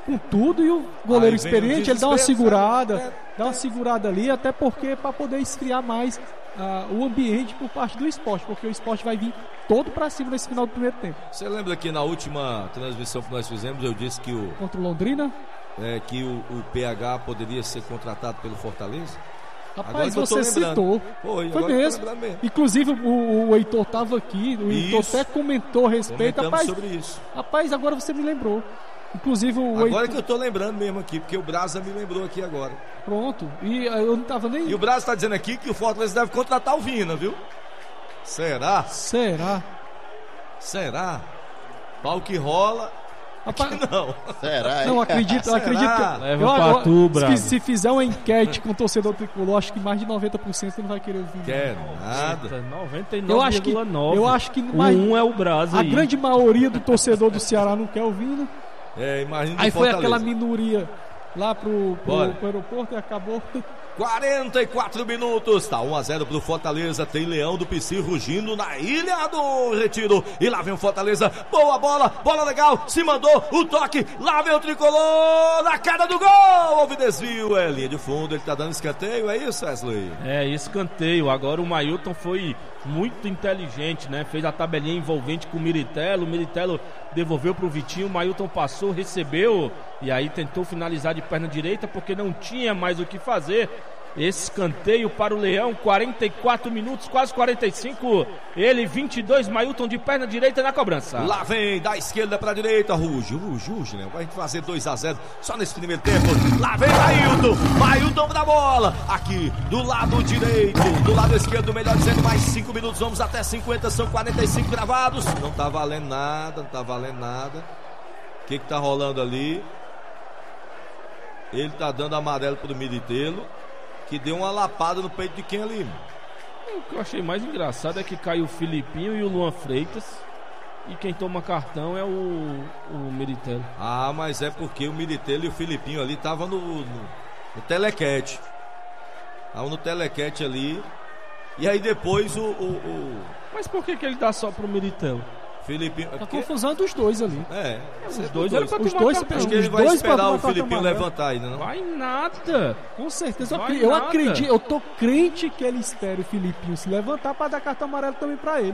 com tudo, e o goleiro Aí experiente, vem o ele dá uma segurada, é, dá uma segurada ali, até porque para poder esfriar mais uh, o ambiente por parte do Sport, porque o Sport vai vir todo para cima nesse final do primeiro tempo. Você lembra que na última transmissão que nós fizemos, eu disse que o, Contra o Londrina? é, que o, o P H poderia ser contratado pelo Fortaleza? Rapaz, Agora que eu tô você lembrando. citou. Foi, Foi agora que eu tô mesmo. lembrando mesmo. Inclusive o, o Heitor estava aqui, o Heitor Isso. até comentou a respeito. Comentamos Rapaz, sobre isso. rapaz, agora você me lembrou. Inclusive o Agora Heitor... que eu tô lembrando mesmo aqui, porque o Brasa me lembrou aqui agora. Pronto, e uh, eu não tava nem... E o Brasa tá dizendo aqui que o Fortaleza deve contratar o Vina, viu? Será? Será? Será? Pau que rola. Rapaz, Aqui não. Será? não hein? acredito, eu Será? acredito que... Leva eu, pra eu- tu, se, Bravo. se fizer uma enquete com o torcedor tricolor, acho que mais de noventa por cento você não vai querer ouvir. Quer nada. noventa e Eu acho que, nove vírgula nove. eu acho que O mais, um é o Brasa a aí. grande maioria do torcedor do Ceará não quer ouvir, né? É, imagina Aí do foi Fortaleza. aquela minoria lá pro, Bora. pro, pro aeroporto e acabou. quarenta e quatro minutos, tá um a zero pro Fortaleza, tem Leão do Pici rugindo na Ilha do Retiro, e lá vem o Fortaleza, boa bola, bola legal, se mandou, o toque, lá vem o Tricolor, na cara do gol, houve desvio, é linha de fundo, ele tá dando escanteio, é isso, Wesley? É, escanteio. Agora o Mailton foi muito inteligente, né? Fez a tabelinha envolvente com o Miritello. O Miritello devolveu pro Vitinho. O Mailton passou, recebeu e aí tentou finalizar de perna direita porque não tinha mais o que fazer. Esse escanteio para o Leão, quarenta e quatro minutos, quase quarenta e cinco. Ele, vinte e dois, Mailton de perna direita na cobrança. Lá vem, da esquerda pra direita, ruge, ruge, ruge, né? Vai fazer dois a zero só nesse primeiro tempo. Lá vem Mailton, Mailton pra bola, aqui do lado direito, do lado esquerdo, melhor dizendo, mais cinco minutos, vamos até cinquenta, são quarenta e cinco gravados. Não tá valendo nada, não tá valendo nada. O que que tá rolando ali? Ele tá dando amarelo pro Miritello, que deu uma lapada no peito de quem ali? O que eu achei mais engraçado é que caiu o Filipinho e o Luan Freitas. E quem toma cartão é o, o Miritello. Ah, mas é porque o Miritello e o Filipinho ali estavam no, no, no telequete. Estavam no telequete ali. E aí depois o, o, o Mas por que, que ele dá só pro Miritello? Filipinho... é A porque- confusão dos dois ali. É, Os sempre dois eram pra Os tomar dois- cartão. Acho que ele os vai dois pra esperar tomar o Filipinho cartão amarelo. levantar ainda, não? Vai nada. Com certeza. Eu, Vai acri- eu nada. acredito, eu tô crente que ele espera o Filipinho se levantar para dar cartão amarelo também pra ele.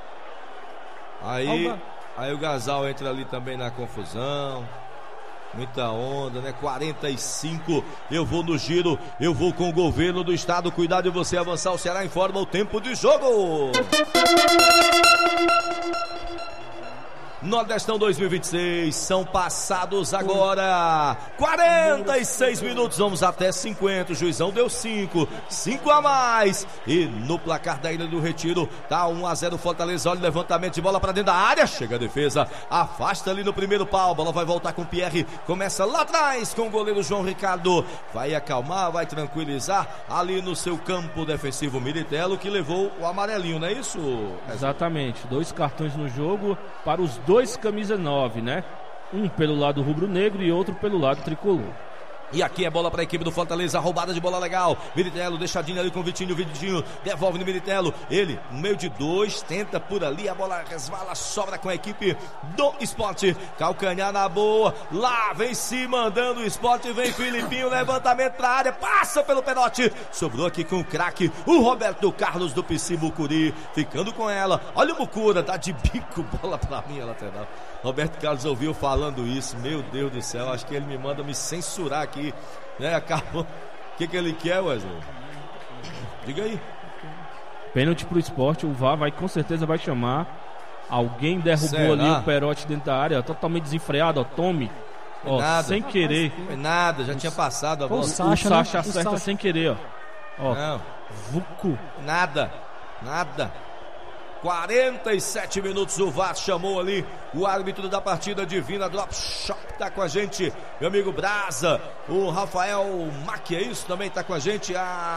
Aí, Alba. aí o Gasal entra ali também na confusão. Muita onda, né? quarenta e cinco. Eu vou no giro, eu vou com o governo do estado. Cuidado de você avançar. O Ceará informa o tempo de jogo. Nordestão dois mil e vinte e seis, são passados agora quarenta e seis minutos, vamos até cinquenta, o juizão deu cinco, cinco a mais, e no placar da Ilha do Retiro, tá um a zero Fortaleza, olha o levantamento de bola pra dentro da área, chega a defesa, afasta ali no primeiro pau, bola vai voltar com o Pierre, começa lá atrás com o goleiro João Ricardo, vai acalmar, vai tranquilizar, ali no seu campo defensivo Miritello, que levou o amarelinho, não é isso? Exatamente, dois cartões no jogo para os dois camisa nove, né? Um pelo lado rubro-negro e outro pelo lado tricolor. E aqui é bola para a equipe do Fortaleza, roubada de bola legal. Miritello, deixadinho ali com o Vitinho, o Vitinho devolve no Miritello. Ele, no meio de dois, tenta por ali, a bola resvala, sobra com a equipe do Sport. Calcanhar na boa, lá vem se mandando o Sport, vem Filipinho, levantamento para a área, passa pelo pênalti. Sobrou aqui com o craque, o Roberto Carlos do Pici Mucuri, ficando com ela. Olha o Mucura, dá de bico, bola para mim, a lateral. Roberto Carlos ouviu falando isso, meu Deus do céu, acho que ele me manda me censurar aqui, né, acabou, o que que ele quer, Wesley? Diga aí. Pênalti pro Sport, o V A R vai com certeza vai chamar, alguém derrubou Será? ali o Perotti dentro da área, totalmente desenfreado, ó, tome, ó, Nada. sem querer, Foi nada, já tinha passado a Pô, bola. o Sacha, Sacha né? O acerta Sacha. sem querer, ó, ó, Não, vucu. nada, nada. quarenta e sete minutos, o V A R chamou ali o árbitro da partida, Divina Drop Shop tá com a gente, meu amigo Brasa, o Rafael Mac, é isso? Também tá com a gente,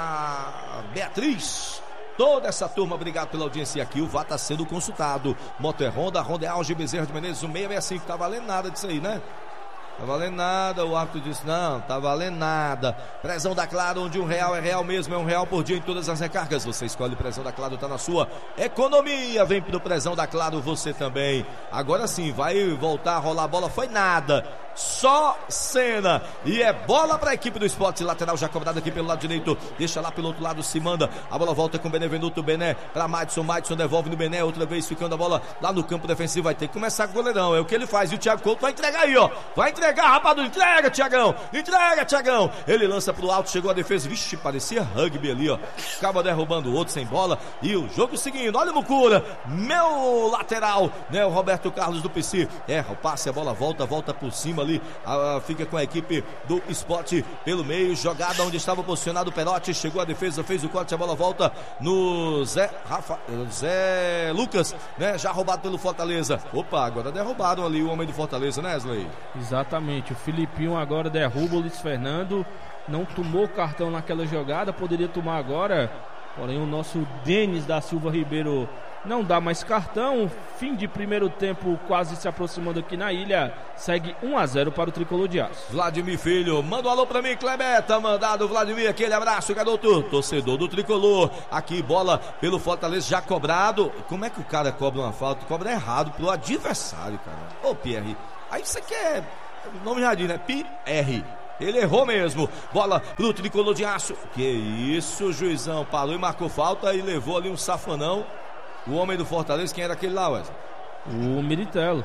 a Beatriz, toda essa turma, obrigado pela audiência aqui, o V A R tá sendo consultado, Motor Honda, Honda Alge, Bezerra de Menezes, o seiscentos e sessenta e cinco, tá valendo nada disso aí, né? Tá valendo nada, o árbitro disse, não, tá valendo nada. Prezão da Claro, onde um real é real mesmo, é um real por dia em todas as recargas. Você escolhe o Prezão da Claro, tá na sua economia. Vem pro Prezão da Claro, você também. Agora sim, vai voltar a rolar a bola, foi nada. só cena. E é bola para a equipe do Sport, lateral já cobrado aqui pelo lado direito, deixa lá pelo outro lado, se manda, a bola volta com o Benevenuto, Bené para Madison, Madison devolve no Bené, outra vez ficando a bola lá no campo defensivo, vai ter que começar com o goleirão, é o que ele faz, e o Thiago Couto vai entregar aí, ó, vai entregar, rapaz, entrega, Thiagão, entrega, Thiagão, ele lança pro alto, chegou a defesa, vixe, parecia rugby ali, ó, acaba derrubando o outro sem bola, e o jogo seguindo, olha o Mucura, meu lateral, né, o Roberto Carlos do P C, erra o passe, a bola volta, volta por cima ali, a, a, fica com a equipe do Sport pelo meio, jogada onde estava posicionado o Perotti, chegou a defesa, fez o corte, a bola volta no Zé, Rafa, Zé Lucas, né, já roubado pelo Fortaleza, opa, agora derrubaram ali o homem do Fortaleza, né, Wesley? Exatamente, o Filipinho agora derruba o Luiz Fernando, não tomou cartão naquela jogada, poderia tomar agora, porém o nosso Denis da Silva Ribeiro não dá mais cartão. Fim de primeiro tempo quase se aproximando aqui na ilha, segue um a zero para o Tricolor de Aço. Vladimir Filho, manda um alô pra mim, Kleber, tá mandado, Vladimir, aquele abraço, garoto, torcedor do Tricolor, aqui bola pelo Fortaleza, já cobrado, como é que o cara cobra uma falta, cobra errado pro adversário, cara, ô Pierre, aí você quer, o nome já diz, né, Pierre, ele errou mesmo, bola pro Tricolor de Aço, que isso, juizão, parou e marcou falta e levou ali um safanão. O homem do Fortaleza, quem era aquele lá, Wesley? O Militello.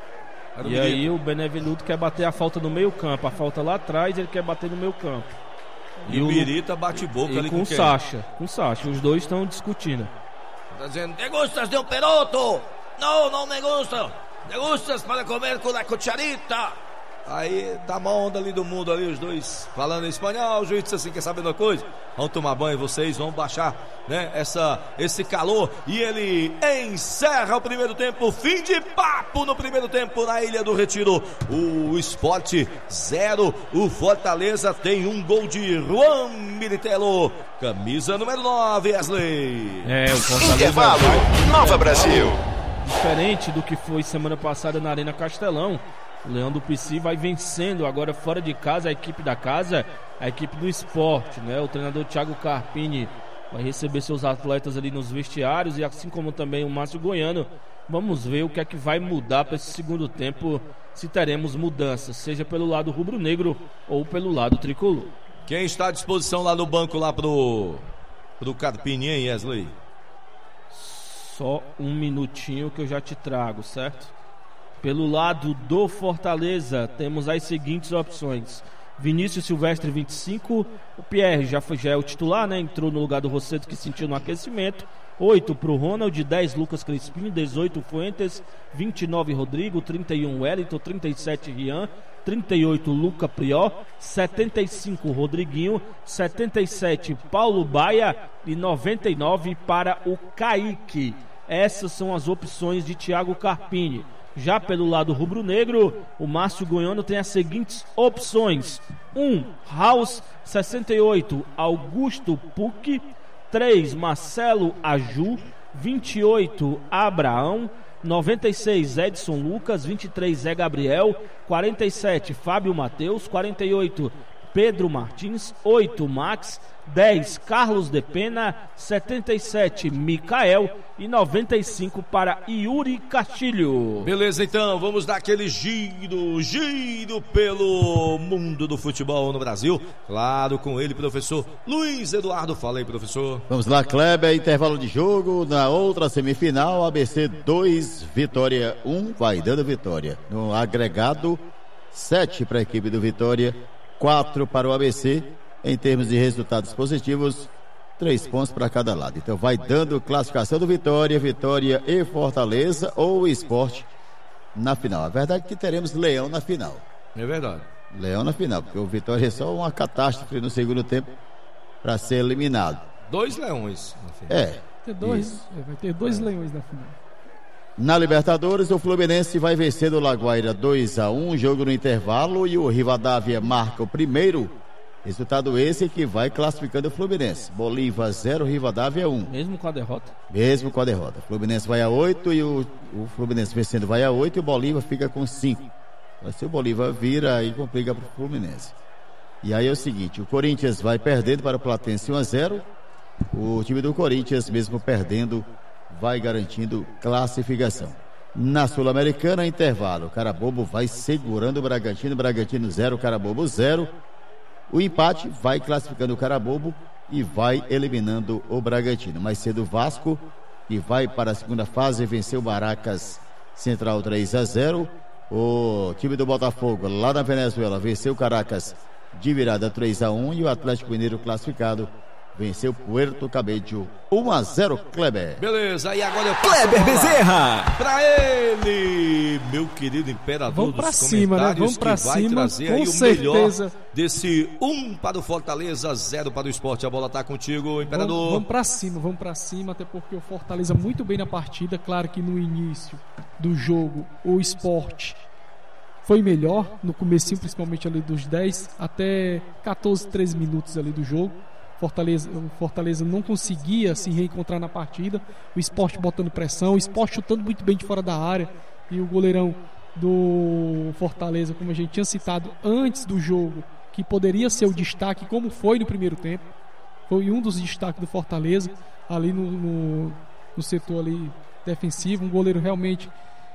E Milito. Aí o Benevenuto quer bater a falta no meio campo. A falta lá atrás, ele quer bater no meio campo. E, e o Mirita bate boca e ali com o Sacha. Com o Sacha. Os dois estão discutindo. Tá dizendo, ¿te gustas de um peroto? Não, não me gusta. ¿Te gustas para comer com a cucharita? Aí tá uma onda ali do mundo ali, os dois falando em espanhol. O juiz disse assim, quer saber de uma coisa? Vão tomar banho vocês, vão baixar, né, essa, esse calor. E ele encerra o primeiro tempo, fim de papo no primeiro tempo na Ilha do Retiro. O Sport zero, o Fortaleza tem um gol de Juan Militello, camisa número nove, Wesley. É, o Fortaleza Intervalo, Nova Brasil. Diferente do que foi semana passada na Arena Castelão, o Leão do Pici vai vencendo agora fora de casa a equipe da casa, a equipe do Sport, né? O treinador Thiago Carpini vai receber seus atletas ali nos vestiários, e assim como também o Márcio Goiano. Vamos ver o que é que vai mudar para esse segundo tempo, se teremos mudanças, seja pelo lado rubro-negro ou pelo lado tricolor. Quem está à disposição lá no banco lá pro, pro Carpini, hein, Wesley? Só um minutinho que eu já te trago, certo? Pelo lado do Fortaleza, temos as seguintes opções: Vinícius Silvestre, vinte e cinco. O Pierre já, foi, já é o titular, né? Entrou no lugar do Rosseto, que sentiu no aquecimento. oito para o Ronald, dez Lucas Crispim, dezoito Fuentes, vinte e nove Rodrigo, trinta e um Wellington, trinta e sete Rian, trinta e oito Luca Prió, setenta e cinco Rodriguinho, setenta e sete Paulo Baia e noventa e nove para o Kaique. Essas são as opções de Thiago Carpini. Já pelo lado rubro-negro, o Márcio Goiano tem as seguintes opções: um House, sessenta e oito Augusto Puc, três Marcelo Aju, vinte e oito Abraão, noventa e seis Edson Lucas, vinte e três Zé Gabriel, quarenta e sete Fábio Mateus, quarenta e oito Pedro Martins, oito Max, dez Carlos de Pena, setenta e sete Micael e noventa e cinco para Yuri Castilho. Beleza, então vamos dar aquele giro, giro pelo mundo do futebol no Brasil. Claro, com ele, professor Luiz Eduardo. Fala aí, professor. Vamos lá, Kleber, intervalo de jogo. Na outra semifinal, A B C dois, Vitória um, vai dando Vitória. No agregado, sete para a equipe do Vitória, quatro para o A B C. Em termos de resultados positivos, três pontos para cada lado. Então vai dando classificação do Vitória, Vitória e Fortaleza ou Sport na final. A verdade é que teremos Leão na final. É verdade. Leão na final, porque o Vitória é só uma catástrofe no segundo tempo para ser eliminado. Dois leões na final. É. Ter dois, vai ter dois leões na final. Na Libertadores, o Fluminense vai vencer o Laguaira dois a um, jogo no intervalo, e o Rivadavia marca o primeiro. Resultado esse que vai classificando o Fluminense. Bolívar zero, Rivadavia um. Mesmo com a derrota? Mesmo com a derrota. O Fluminense vai a oito e o, o Fluminense vencendo vai a oito e o Bolívar fica com cinco. Mas se o Bolívar vira, aí complica para o Fluminense. E aí é o seguinte, o Corinthians vai perdendo para o Platense um a zero. O time do Corinthians, mesmo perdendo, vai garantindo classificação. Na Sul-Americana, intervalo. Carabobo vai segurando o Bragantino. Bragantino zero, Carabobo zero. O empate vai classificando o Carabobo e vai eliminando o Bragantino. Mais cedo o Vasco, que vai para a segunda fase, venceu o Barracas Central três a zero. O time do Botafogo, lá na Venezuela, venceu o Caracas de virada três a um. E o Atlético Mineiro classificado venceu Puerto Cabello um a zero, Kleber. Beleza, e agora eu passo Kleber Bezerra. Pra ele, meu querido imperador Vamos dos pra cima, né? Vamos pra que vai cima, trazer com aí certeza. o melhor desse um para o Fortaleza, zero para o Sport. A bola tá contigo, imperador. Vamos, vamos pra cima, vamos pra cima, até porque o Fortaleza muito bem na partida. Claro que no início do jogo o Sport foi melhor, no comecinho principalmente ali dos dez até catorze, treze minutos ali do jogo. Fortaleza, o Fortaleza não conseguia se reencontrar na partida. O Sport botando pressão, o Sport chutando muito bem de fora da área. E o goleirão do Fortaleza, como a gente tinha citado antes do jogo, que poderia ser o destaque, como foi no primeiro tempo, foi um dos destaques do Fortaleza ali no, no, no setor ali defensivo. Um goleiro realmente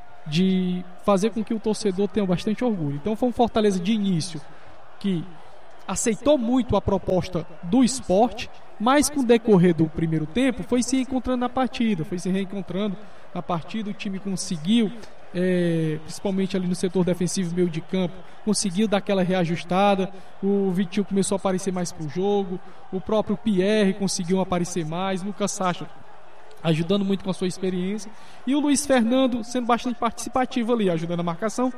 de fazer com que o torcedor tenha bastante orgulho. Então foi um Fortaleza de início que aceitou muito a proposta do Sport, mas com o decorrer do primeiro tempo foi se encontrando na partida, foi se reencontrando na partida. O time conseguiu, é, principalmente ali no setor defensivo, meio de campo, conseguiu dar aquela reajustada. O Vitinho começou a aparecer mais pro jogo, o próprio Pierre conseguiu aparecer mais, Lucas Sacha ajudando muito com a sua experiência, e o Luiz Fernando sendo bastante participativo ali, ajudando a marcação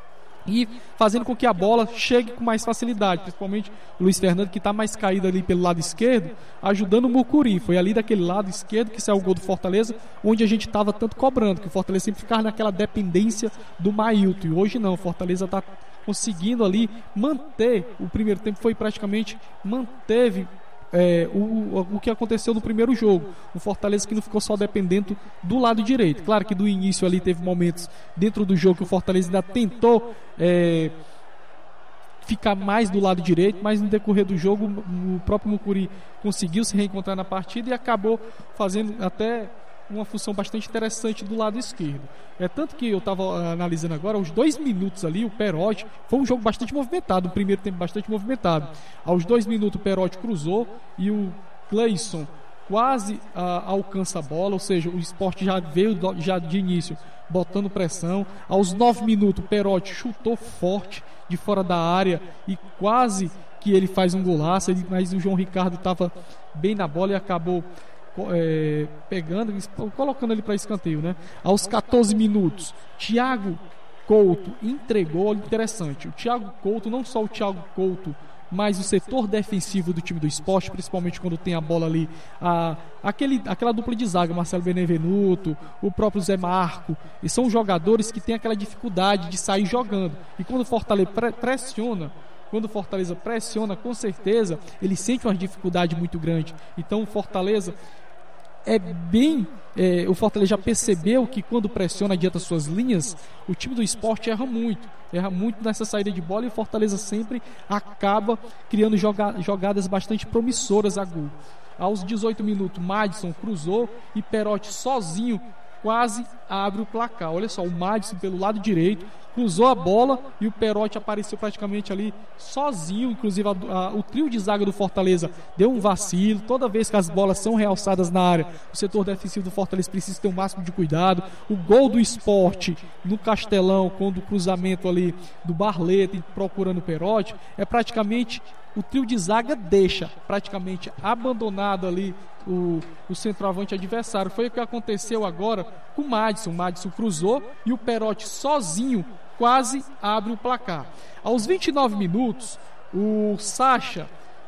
e fazendo com que a bola chegue com mais facilidade, principalmente o Luiz Fernando, que está mais caído ali pelo lado esquerdo, ajudando o Mucuri. Foi ali daquele lado esquerdo que saiu o gol do Fortaleza, onde a gente estava tanto cobrando, que o Fortaleza sempre ficava naquela dependência do Mailton, e hoje não, o Fortaleza está conseguindo ali manter. O primeiro tempo foi praticamente, manteve É, o, o que aconteceu no primeiro jogo. O Fortaleza que não ficou só dependendo do lado direito. Claro que do início ali teve momentos dentro do jogo que o Fortaleza ainda tentou é, ficar mais do lado direito, mas no decorrer do jogo o próprio Mucuri conseguiu se reencontrar na partida e acabou fazendo até uma função bastante interessante do lado esquerdo. É tanto que eu estava analisando agora, aos dois minutos ali, o Perotti, foi um jogo bastante movimentado, um primeiro tempo bastante movimentado. Aos dois minutos o Perotti cruzou e o Cleison quase ah, alcança a bola, ou seja, o Sport já veio do, já de início botando pressão. Aos nove minutos o Perotti chutou forte de fora da área e quase que ele faz um golaço, mas o João Ricardo estava bem na bola e acabou É, pegando, colocando ele para escanteio, né? Aos catorze minutos, Thiago Couto entregou. Interessante, o Thiago Couto, não só o Thiago Couto, mas o setor defensivo do time do Sport, principalmente quando tem a bola ali, a, aquele, aquela dupla de zaga, Marcelo Benevenuto, o próprio Zé Marco, e são jogadores que têm aquela dificuldade de sair jogando, e quando o Fortaleza pre- pressiona Quando o Fortaleza pressiona, com certeza ele sente uma dificuldade muito grande. Então o Fortaleza é bem é, o Fortaleza já percebeu que quando pressiona adianta suas linhas, o time do Sport erra muito erra muito nessa saída de bola, e o Fortaleza sempre acaba criando joga- jogadas bastante promissoras a gol. Aos dezoito minutos, Madison cruzou e Perotti sozinho quase abre o placar. Olha só, o Madison pelo lado direito cruzou a bola e o Perotti apareceu praticamente ali sozinho. Inclusive a, a, o trio de zaga do Fortaleza deu um vacilo. Toda vez que as bolas são realçadas na área, o setor defensivo do Fortaleza precisa ter o máximo de cuidado. O gol do Sport no Castelão, quando o cruzamento ali do Barleta procurando o Perotti, é praticamente o trio de zaga deixa praticamente abandonado ali o, o centroavante adversário. Foi o que aconteceu agora com o Madison. O Madison cruzou e o Perotti sozinho quase abre o placar. Aos vinte e nove minutos, o Sacha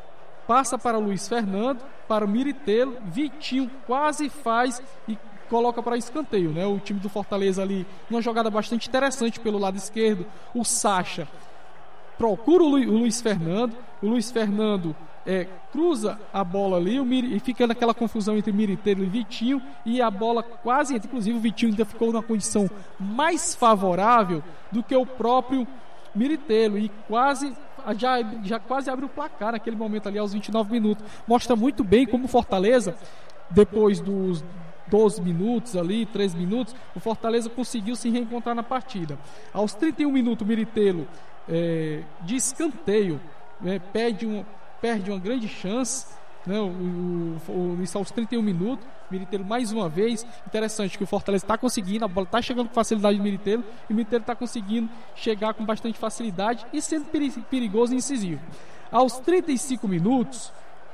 passa para o Luiz Fernando, para o Miritelo, Vitinho quase faz e coloca para escanteio, né? O time do Fortaleza ali, uma jogada bastante interessante pelo lado esquerdo. O Sacha procura o, Lu, o Luiz Fernando, o Luiz Fernando é, cruza a bola ali, o Mir, e fica naquela confusão entre Miritelo e Vitinho, e a bola quase entra. Inclusive o Vitinho ainda ficou numa condição mais favorável do que o próprio Miritelo, e quase já, já quase abre o placar naquele momento ali aos vinte e nove minutos. Mostra muito bem como o Fortaleza, depois dos doze minutos ali, treze minutos, o Fortaleza conseguiu se reencontrar na partida. Aos trinta e um minutos, o Miritelo, é, de escanteio, é, perde, um, perde uma grande chance, né, o, o, o, isso aos trinta e um minutos, Miritelo mais uma vez. Interessante que o Fortaleza está conseguindo, a bola está chegando com facilidade no Miritelo, e o Miritelo está conseguindo chegar com bastante facilidade e sendo perigoso e incisivo. Aos trinta e cinco minutos,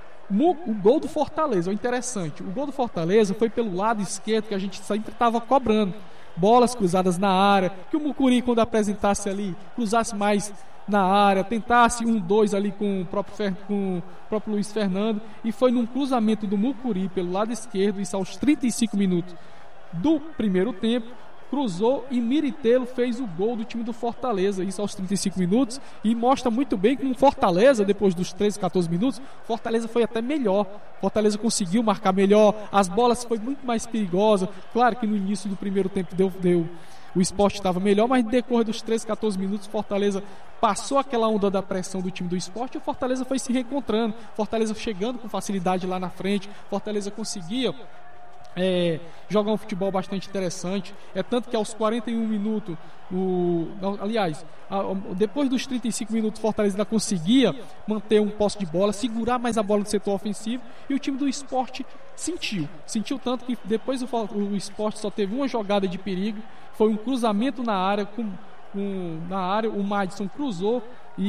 o gol do Fortaleza, o interessante, o gol do Fortaleza foi pelo lado esquerdo, que a gente sempre estava cobrando bolas cruzadas na área, que o Mucuri, quando apresentasse ali, cruzasse mais na área, tentasse um, dois ali com o próprio, Fer... com o próprio Luiz Fernando, e foi num cruzamento do Mucuri pelo lado esquerdo, isso aos trinta e cinco minutos do primeiro tempo, cruzou e Miritelo fez o gol do time do Fortaleza, isso aos trinta e cinco minutos, e mostra muito bem que o Fortaleza, depois dos treze, quatorze minutos, Fortaleza foi até melhor, Fortaleza conseguiu marcar melhor, as bolas foi muito mais perigosa. Claro que no início do primeiro tempo deu, deu o Sport estava melhor, mas no decorrer dos treze, quatorze minutos, Fortaleza passou aquela onda da pressão do time do Sport e o Fortaleza foi se reencontrando, Fortaleza chegando com facilidade lá na frente, Fortaleza conseguia É, jogar um futebol bastante interessante. É tanto que aos quarenta e um minutos, o, aliás, a, a, depois dos trinta e cinco minutos, Fortaleza ainda conseguia manter um posse de bola, segurar mais a bola no setor ofensivo, e o time do Sport sentiu, sentiu tanto que depois o, o Sport só teve uma jogada de perigo, foi um cruzamento na área, com, com, na área o Madison cruzou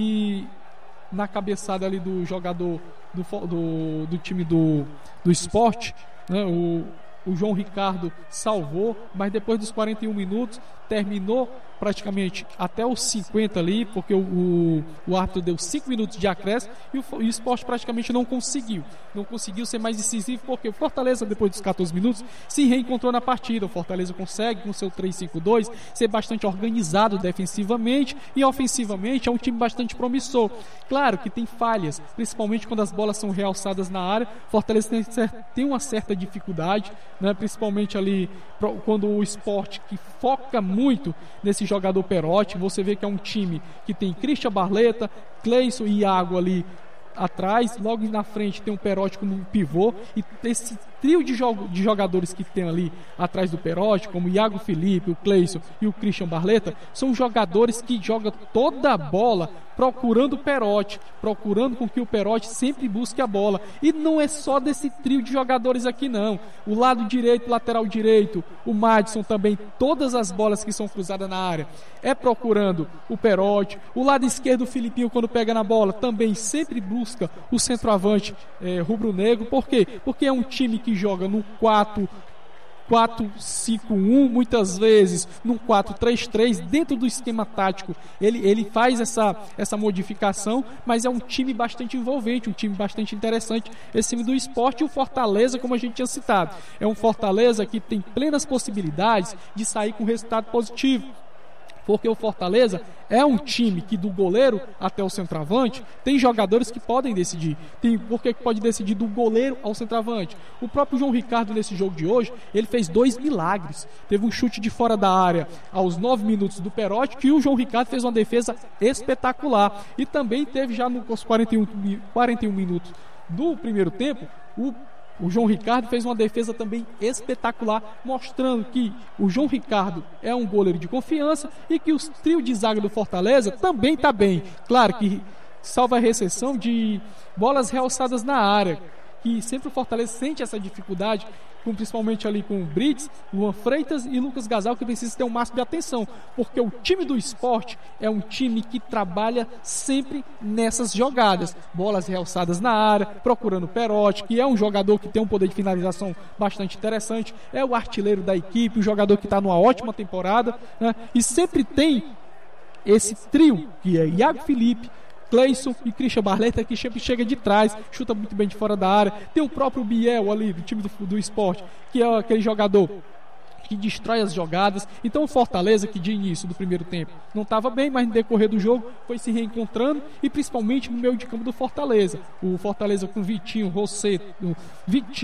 e na cabeçada ali do jogador do, do, do time do, do Sport, né, o O João Ricardo salvou, mas depois dos quarenta e um minutos terminou praticamente até os cinquenta ali, porque o, o, o árbitro deu cinco minutos de acréscimo e o, e o Sport praticamente não conseguiu. Não conseguiu ser mais decisivo, porque o Fortaleza, depois dos quatorze minutos, se reencontrou na partida. O Fortaleza consegue, com seu três cinco dois, ser bastante organizado defensivamente e ofensivamente é um time bastante promissor. Claro que tem falhas, principalmente quando as bolas são realçadas na área. Fortaleza tem, tem uma certa dificuldade, né, principalmente ali quando o Sport, que foca muito nesse jogador Perotti, você vê que é um time que tem Christian Barleta, Cleison e Iago ali atrás, logo na frente tem o Perotti como um pivô, e esse trio de, jo- de jogadores que tem ali atrás do Perotti, como o Iago Felipe, o Cleison e o Christian Barleta, são jogadores que jogam toda a bola procurando o Perotti, procurando com que o Perotti sempre busque a bola. E não é só desse trio de jogadores aqui não, o lado direito, lateral direito, o Madison também, todas as bolas que são cruzadas na área é procurando o Perotti. O lado esquerdo, o Filipinho, quando pega na bola, também sempre busca o centroavante é, rubro-negro. Por quê? Porque é um time que joga no quatro quatro cinco um, muitas vezes num quatro três três, dentro do esquema tático ele, ele faz essa, essa modificação, mas é um time bastante envolvente, um time bastante interessante, esse time do Sport. E o Fortaleza, como a gente tinha citado, é um Fortaleza que tem plenas possibilidades de sair com resultado positivo, porque o Fortaleza é um time que do goleiro até o centroavante tem jogadores que podem decidir. Tem, porque pode decidir do goleiro ao centroavante. O próprio João Ricardo, nesse jogo de hoje, ele fez dois milagres. Teve um chute de fora da área aos nove minutos do Perotti, que o João Ricardo fez uma defesa espetacular. E também teve já nos quarenta e um, quarenta e um minutos do primeiro tempo, o O João Ricardo fez uma defesa também espetacular, mostrando que o João Ricardo é um goleiro de confiança e que o trio de zaga do Fortaleza também está bem. Claro que salva a recepção de bolas realçadas na área, que sempre o Fortaleza sente essa dificuldade, com, principalmente ali com o Brits, Luan Freitas e Lucas Gasal, que precisa ter um máximo de atenção, porque o time do Sport é um time que trabalha sempre nessas jogadas, bolas realçadas na área, procurando o Perotti, que é um jogador que tem um poder de finalização bastante interessante, é o artilheiro da equipe, um jogador que está numa ótima temporada, né? E sempre tem esse trio, que é Iago Felipe, Cleison e Christian Barleta, que sempre chega de trás, chuta muito bem de fora da área. Tem o próprio Biel ali, do time do, do Sport, que é aquele jogador que destrói as jogadas. Então o Fortaleza, que de início do primeiro tempo não estava bem, mas no decorrer do jogo foi se reencontrando, e principalmente no meio de campo do Fortaleza. O Fortaleza com Vitinho, Rosseto, Vitinho,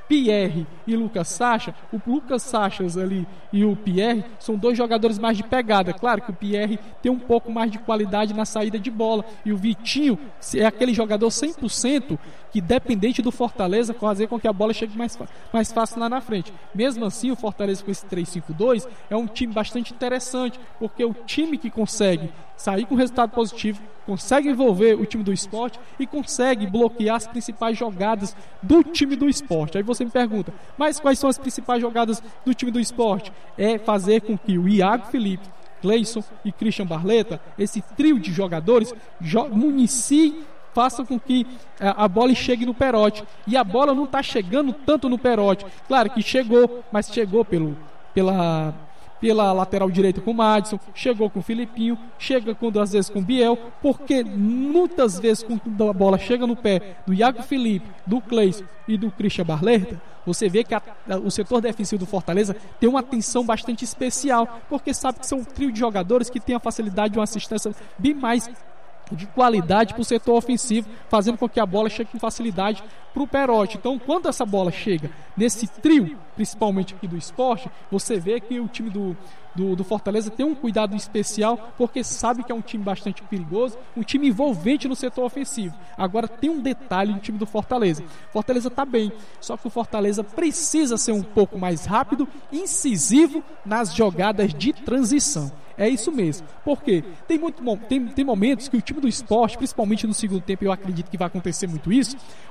Pierre e Lucas Sacha, o Lucas Sachas ali e o Pierre são dois jogadores mais de pegada. Claro que o Pierre tem um pouco mais de qualidade na saída de bola, e o Vitinho é aquele jogador cem por cento que, dependente do Fortaleza, fazer com que a bola chegue mais, mais fácil lá na frente. Mesmo assim, o Fortaleza com esse três cinco dois é um time bastante interessante, porque o time que consegue sair com resultado positivo, consegue envolver o time do Sport e consegue bloquear as principais jogadas do time do Sport. Aí você me pergunta, mas quais são as principais jogadas do time do Sport? É fazer com que o Iago Felipe, Cleison e Christian Barleta, esse trio de jogadores, jo- municiem, façam com que a, a bola chegue no Perotti. E a bola não está chegando tanto no Perotti. Claro que chegou, mas chegou pelo, pela... pela lateral direita com o Madison, chegou com o Filipinho, chega quando às vezes com o Biel, porque muitas vezes quando a bola chega no pé do Iago Felipe, do Cleison e do Christian Barleta, você vê que a, a, o setor defensivo do Fortaleza tem uma atenção bastante especial, porque sabe que são um trio de jogadores que tem a facilidade de uma assistência bem mais de qualidade para o setor ofensivo, fazendo com que a bola chegue com facilidade para o Perotti. Então, quando essa bola chega nesse trio, principalmente aqui do Sport, você vê que o time do, do, do Fortaleza tem um cuidado especial, porque sabe que é um time bastante perigoso, um time envolvente no setor ofensivo. Agora, tem um detalhe no time do Fortaleza. Fortaleza está bem, só que o Fortaleza precisa ser um pouco mais rápido, incisivo nas jogadas de transição. É isso mesmo. Por quê? Tem, muito, tem, tem momentos que o time do Sport, principalmente no segundo tempo, eu acredito que vai acontecer muito isso,